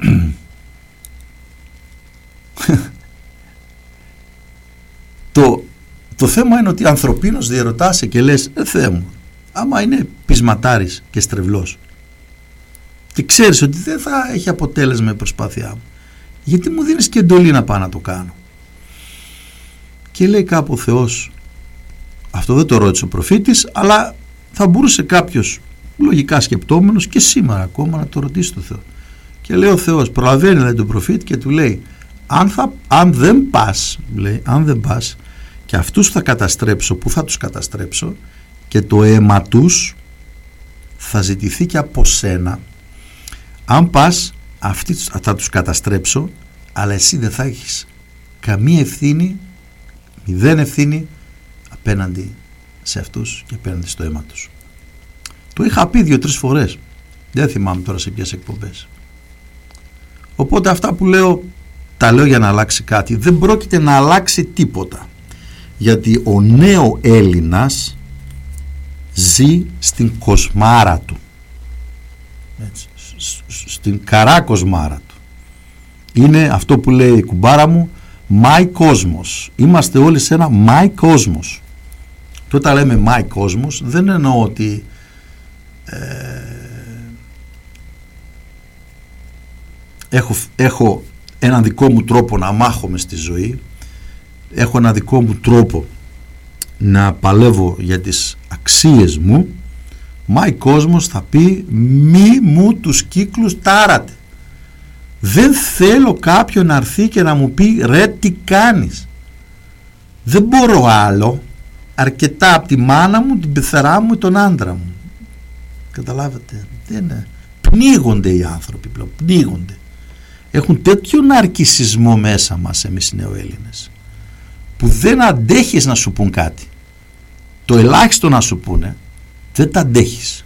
το θέμα είναι ότι ανθρωπίνως διερωτάσαι και λες Θεέ μου, άμα είναι πεισματάρης και στρεβλός και ξέρεις ότι δεν θα έχει αποτέλεσμα η προσπάθειά μου, γιατί μου δίνεις και εντολή να πάω να το κάνω? Και λέει κάπου ο Θεός, αυτό δεν το ρώτησε ο προφήτης, αλλά θα μπορούσε κάποιος λογικά σκεπτόμενος και σήμερα ακόμα να το ρωτήσει το Θεό. Και λέει ο Θεός, προλαβαίνει λέει τον προφήτη και του λέει, αν δεν πας, λέει, αν δεν πας και αυτούς θα καταστρέψω, που θα τους καταστρέψω, και το αίμα τους θα ζητηθεί και από σένα. Αν πας, αυτοί θα τους καταστρέψω, αλλά εσύ δεν θα έχεις καμία ευθύνη, μηδέν ευθύνη απέναντι σε αυτούς και απέναντι στο αίμα τους. Το είχα πει 2-3 φορές, δεν θυμάμαι τώρα σε ποιες εκπομπές. Οπότε αυτά που λέω, τα λέω για να αλλάξει κάτι. Δεν πρόκειται να αλλάξει τίποτα, γιατί ο νέο Έλληνας ζει στην κοσμάρα του, έτσι, στην καρά κοσμάρα του. Είναι αυτό που λέει η κουμπάρα μου, my cosmos. Είμαστε όλοι σε ένα my cosmos. Και όταν λέμε my cosmos δεν εννοώ ότι έχω έναν δικό μου τρόπο να μάχομαι στη ζωή, έχω ένα δικό μου τρόπο να παλεύω για τις αξίες μου. My cosmos θα πει μη μου τους κύκλους τάρατε. Δεν θέλω κάποιον να έρθει και να μου πει ρε τι κάνεις. Δεν μπορώ άλλο, αρκετά από τη μάνα μου, την πεθερά μου ή τον άντρα μου. Καταλάβατε, πνίγονται οι άνθρωποι πλέον, πνίγονται. Έχουν τέτοιο ναρκισσισμό μέσα μας εμείς οι νεοέλληνες, που δεν αντέχεις να σου πουν κάτι. Το ελάχιστο να σου πούνε δεν τα αντέχεις.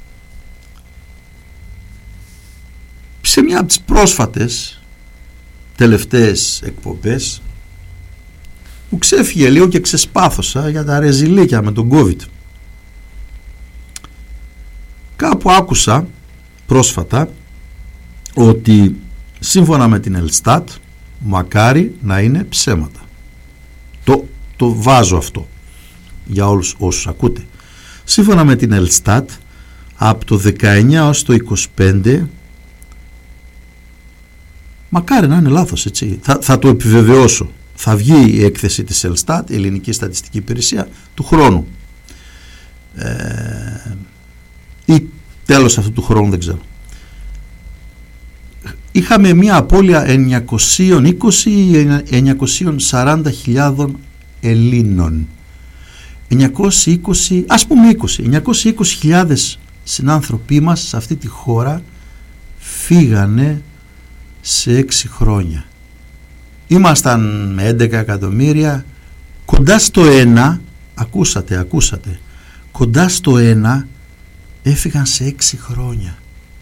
Σε μια από τις πρόσφατες τελευταίες εκπομπές μου ξέφυγε λίγο και ξεσπάθωσα για τα ρεζιλίκια με τον COVID. Κάπου άκουσα πρόσφατα ότι σύμφωνα με την Ελστάτ μακάρι να είναι ψέματα. Το βάζω αυτό για όλους όσους ακούτε. Σύμφωνα με την Ελστάτ από το 19 ως το 25, μακάρι να είναι λάθος, έτσι, θα το επιβεβαιώσω, θα βγει η έκθεση της Ελστάτ, η Ελληνική Στατιστική Υπηρεσία, του χρόνου ή τέλος αυτού του χρόνου, δεν ξέρω. Είχαμε μια απώλεια 920 ή 940.000 Ελλήνων. 920, ας πούμε 920.000 συνάνθρωποι μας σε αυτή τη χώρα φύγανε σε 6 χρόνια. Ήμασταν με 11 εκατομμύρια, κοντά στο 1, ακούσατε, κοντά στο 1 έφυγαν σε 6 χρόνια.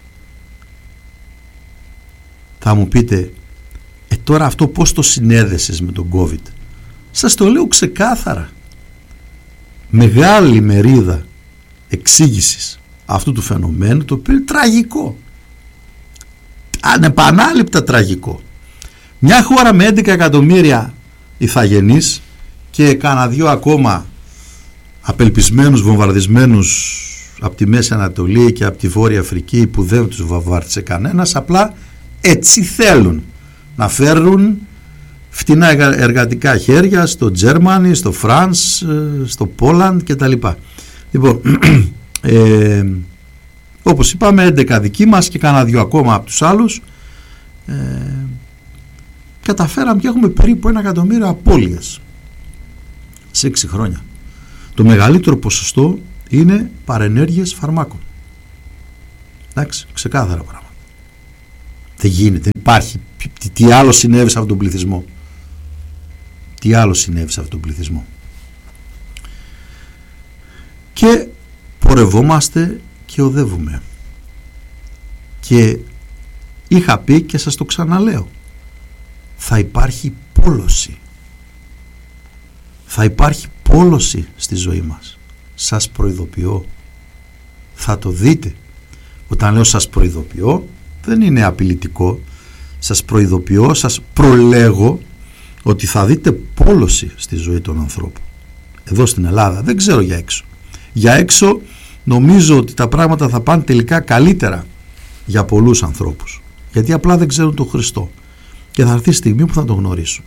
Θα μου πείτε, τώρα αυτό πώς το συνέδεσες με τον COVID? Σας το λέω ξεκάθαρα. Μεγάλη μερίδα εξήγησης αυτού του φαινομένου, το οποίο είναι τραγικό, ανεπανάληπτα τραγικό. Μια χώρα με 11 εκατομμύρια ηθαγενείς και κάνα δυο ακόμα απελπισμένους, βομβαρδισμένους από τη Μέση Ανατολή και από τη Βόρεια Αφρική που δεν τους βομβάρδισε κανένας, απλά έτσι θέλουν να φέρουν φτηνά εργατικά χέρια στο Germany, στο France, στο Poland κτλ. Λοιπόν, όπως είπαμε, 11 δικοί μας και κάνα δυο ακόμα από τους άλλους, καταφέραμε και έχουμε περίπου 1 εκατομμύριο απώλειες σε 6 χρόνια. Το μεγαλύτερο ποσοστό είναι παρενέργειες φαρμάκων. Εντάξει, ξεκάθαρα πράγματα. Δεν γίνεται, δεν υπάρχει. Τι άλλο συνέβη σε αυτόν τον πληθυσμό. Τι άλλο συνέβη σε αυτόν τον πληθυσμό. Και πορευόμαστε και οδεύουμε. Και είχα πει και σας το ξαναλέω. Θα υπάρχει πόλωση. Θα υπάρχει πόλωση στη ζωή μας. Σας προειδοποιώ. Θα το δείτε. Όταν λέω σας προειδοποιώ, δεν είναι απειλητικό. Σας προειδοποιώ, σας προλέγω ότι θα δείτε πόλωση στη ζωή των ανθρώπων. Εδώ στην Ελλάδα, δεν ξέρω για έξω. Για έξω νομίζω ότι τα πράγματα θα πάνε τελικά καλύτερα για πολλούς ανθρώπους. Γιατί απλά δεν ξέρουν τον Χριστό. Και θα έρθει η στιγμή που θα τον γνωρίσουν.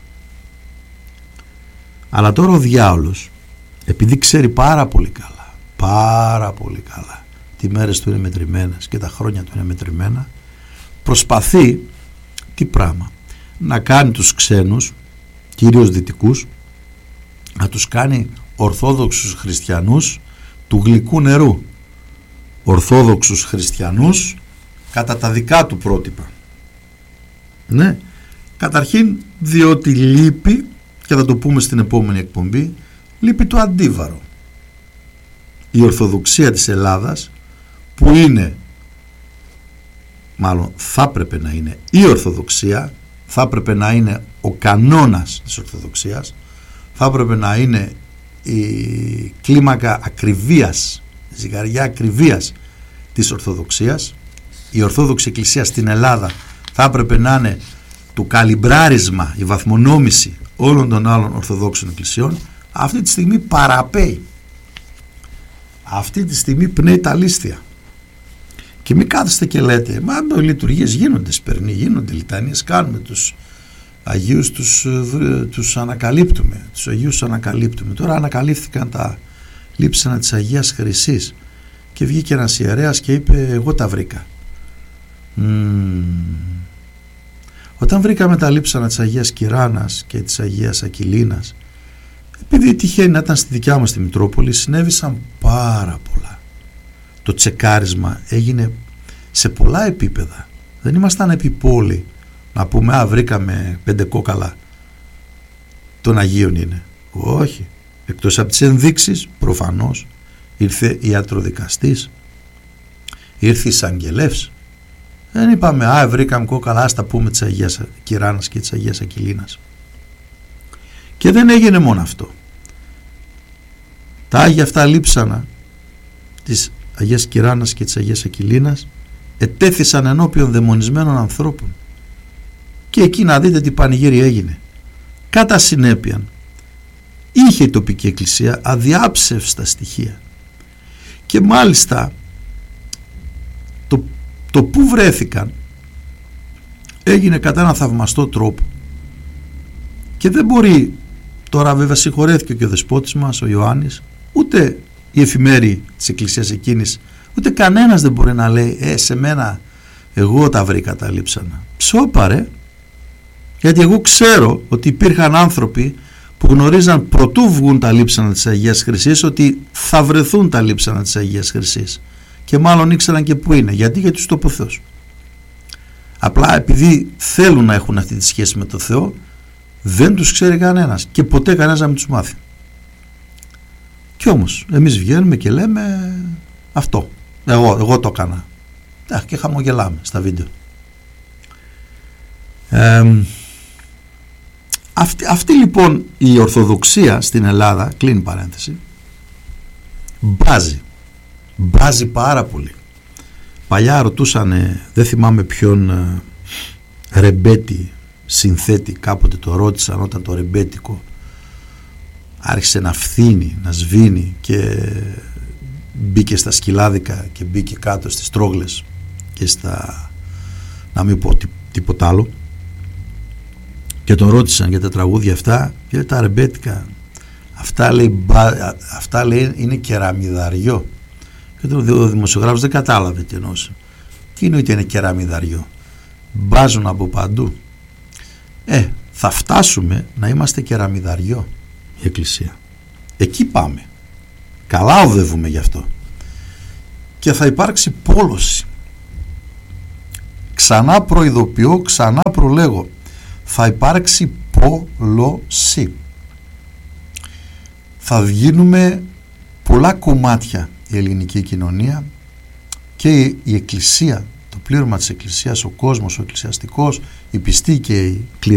Αλλά τώρα ο διάολος, επειδή ξέρει πάρα πολύ καλά, τι μέρες του είναι μετρημένες και τα χρόνια του είναι μετρημένα, προσπαθεί τι πράγμα, να κάνει τους ξένους, κυρίως δυτικούς, να τους κάνει ορθόδοξους χριστιανούς του γλυκού νερού, ορθόδοξους χριστιανούς κατά τα δικά του πρότυπα. Ναι, καταρχήν διότι λείπει, και θα το πούμε στην επόμενη εκπομπή, λείπει το αντίβαρο. Η Ορθοδοξία της Ελλάδας, που είναι, μάλλον θα έπρεπε να είναι η Ορθοδοξία, θα έπρεπε να είναι ο κανόνας της Ορθοδοξίας, θα έπρεπε να είναι η κλίμακα ακριβίας, η ζυγαριά ακριβίας της Ορθοδοξίας. Η Ορθόδοξη Εκκλησία στην Ελλάδα θα έπρεπε να είναι το καλυμπράρισμα, η βαθμονόμηση όλων των άλλων Ορθοδόξων Εκκλησιών. Αυτή τη στιγμή παραπέει. Αυτή τη στιγμή πνέει τα λίστια. Και μην κάθεστε και λέτε, μα οι λειτουργίες γίνονται, σπερνοί γίνονται, λιτανίες κάνουμε, τους Αγίους τους ανακαλύπτουμε, τους Αγίους ανακαλύπτουμε. Τώρα ανακαλύφθηκαν τα λείψανα της Αγίας Χρυσής και βγήκε ένας ιερέας και είπε, εγώ τα βρήκα. Όταν βρήκαμε τα λείψανα της Αγίας Κυράνας και της Αγίας Ακυλίνας, επειδή τυχαίνει να ήταν στη δικιά μας τη Μητρόπολη, συνέβησαν πάρα πολλά. Το τσεκάρισμα έγινε σε πολλά επίπεδα. Δεν ήμασταν επί πόλη να πούμε, βρήκαμε 5 κόκαλα των Αγίων είναι. Όχι. Εκτός από τις ενδείξεις, προφανώς, ήρθε ιατροδικαστής, ήρθε εισαγγελεύς. Δεν είπαμε, βρήκαμε κόκαλα, ας τα πούμε της Αγίας Κυράνας και της Αγίας Ακυλίνας. Και δεν έγινε μόνο αυτό. Τα Άγια αυτά λείψανα της Αγίας Κυράνας και της Αγίας Ακυλίνας ετέθησαν ενώπιον δαιμονισμένων ανθρώπων. Και εκεί να δείτε τι πανηγύρι έγινε. Κατά συνέπεια είχε η τοπική εκκλησία αδιάψευστα στοιχεία. Και μάλιστα το που βρέθηκαν έγινε κατά ένα θαυμαστό τρόπο. Και δεν μπορεί, τώρα βέβαια συγχωρέθηκε και ο δεσπότης μας, ο Ιωάννης, ούτε οι εφημέροι της εκκλησίας εκείνης, ούτε κανένας δεν μπορεί να λέει σε μένα εγώ τα βρήκα τα λείψανα. Ψόπαρε, γιατί εγώ ξέρω ότι υπήρχαν άνθρωποι που γνωρίζαν προτού βγουν τα λείψανα της Αγίας Χρυσής ότι θα βρεθούν τα λείψανα της Αγίας Χρυσής και μάλλον ήξεραν και που είναι. Γιατί τους το είπε ο Θεός. Απλά επειδή θέλουν να έχουν αυτή τη σχέση με το Θεό, δεν τους ξέρει κανένας και ποτέ κανένας να μην τους μάθει. Κι όμως εμείς βγαίνουμε και λέμε αυτό, εγώ το έκανα και χαμογελάμε στα βίντεο. Αυτή λοιπόν η Ορθοδοξία στην Ελλάδα, κλείνει παρένθεση, μπάζει πάρα πολύ. Παλιά ρωτούσανε, δεν θυμάμαι ποιον ρεμπέτη συνθέτη, κάποτε το ρώτησαν όταν το ρεμπέτικο άρχισε να φθήνει, να σβήνει και μπήκε στα σκυλάδικα και μπήκε κάτω στις τρόγλες και στα, να μην πω τίποτα άλλο, και τον ρώτησαν για τα τραγούδια αυτά και τα ρεμπέτικα αυτά λέει είναι κεραμιδαριό. Και ο δημοσιογράφος δεν κατάλαβε τι εννοούσε. Τι εννοείται είναι κεραμιδαριό? Μπάζουν από παντού. θα φτάσουμε να είμαστε κεραμιδαριό η Εκκλησία. Εκεί πάμε. Καλά οδεύουμε γι' αυτό. Και θα υπάρξει πόλωση. Ξανά προειδοποιώ, ξανά προλέγω. Θα υπάρξει πόλωση. Θα γίνουμε πολλά κομμάτια η ελληνική κοινωνία και η Εκκλησία, το πλήρωμα της Εκκλησίας, ο κόσμος, ο εκκλησιαστικός, οι πιστοί και οι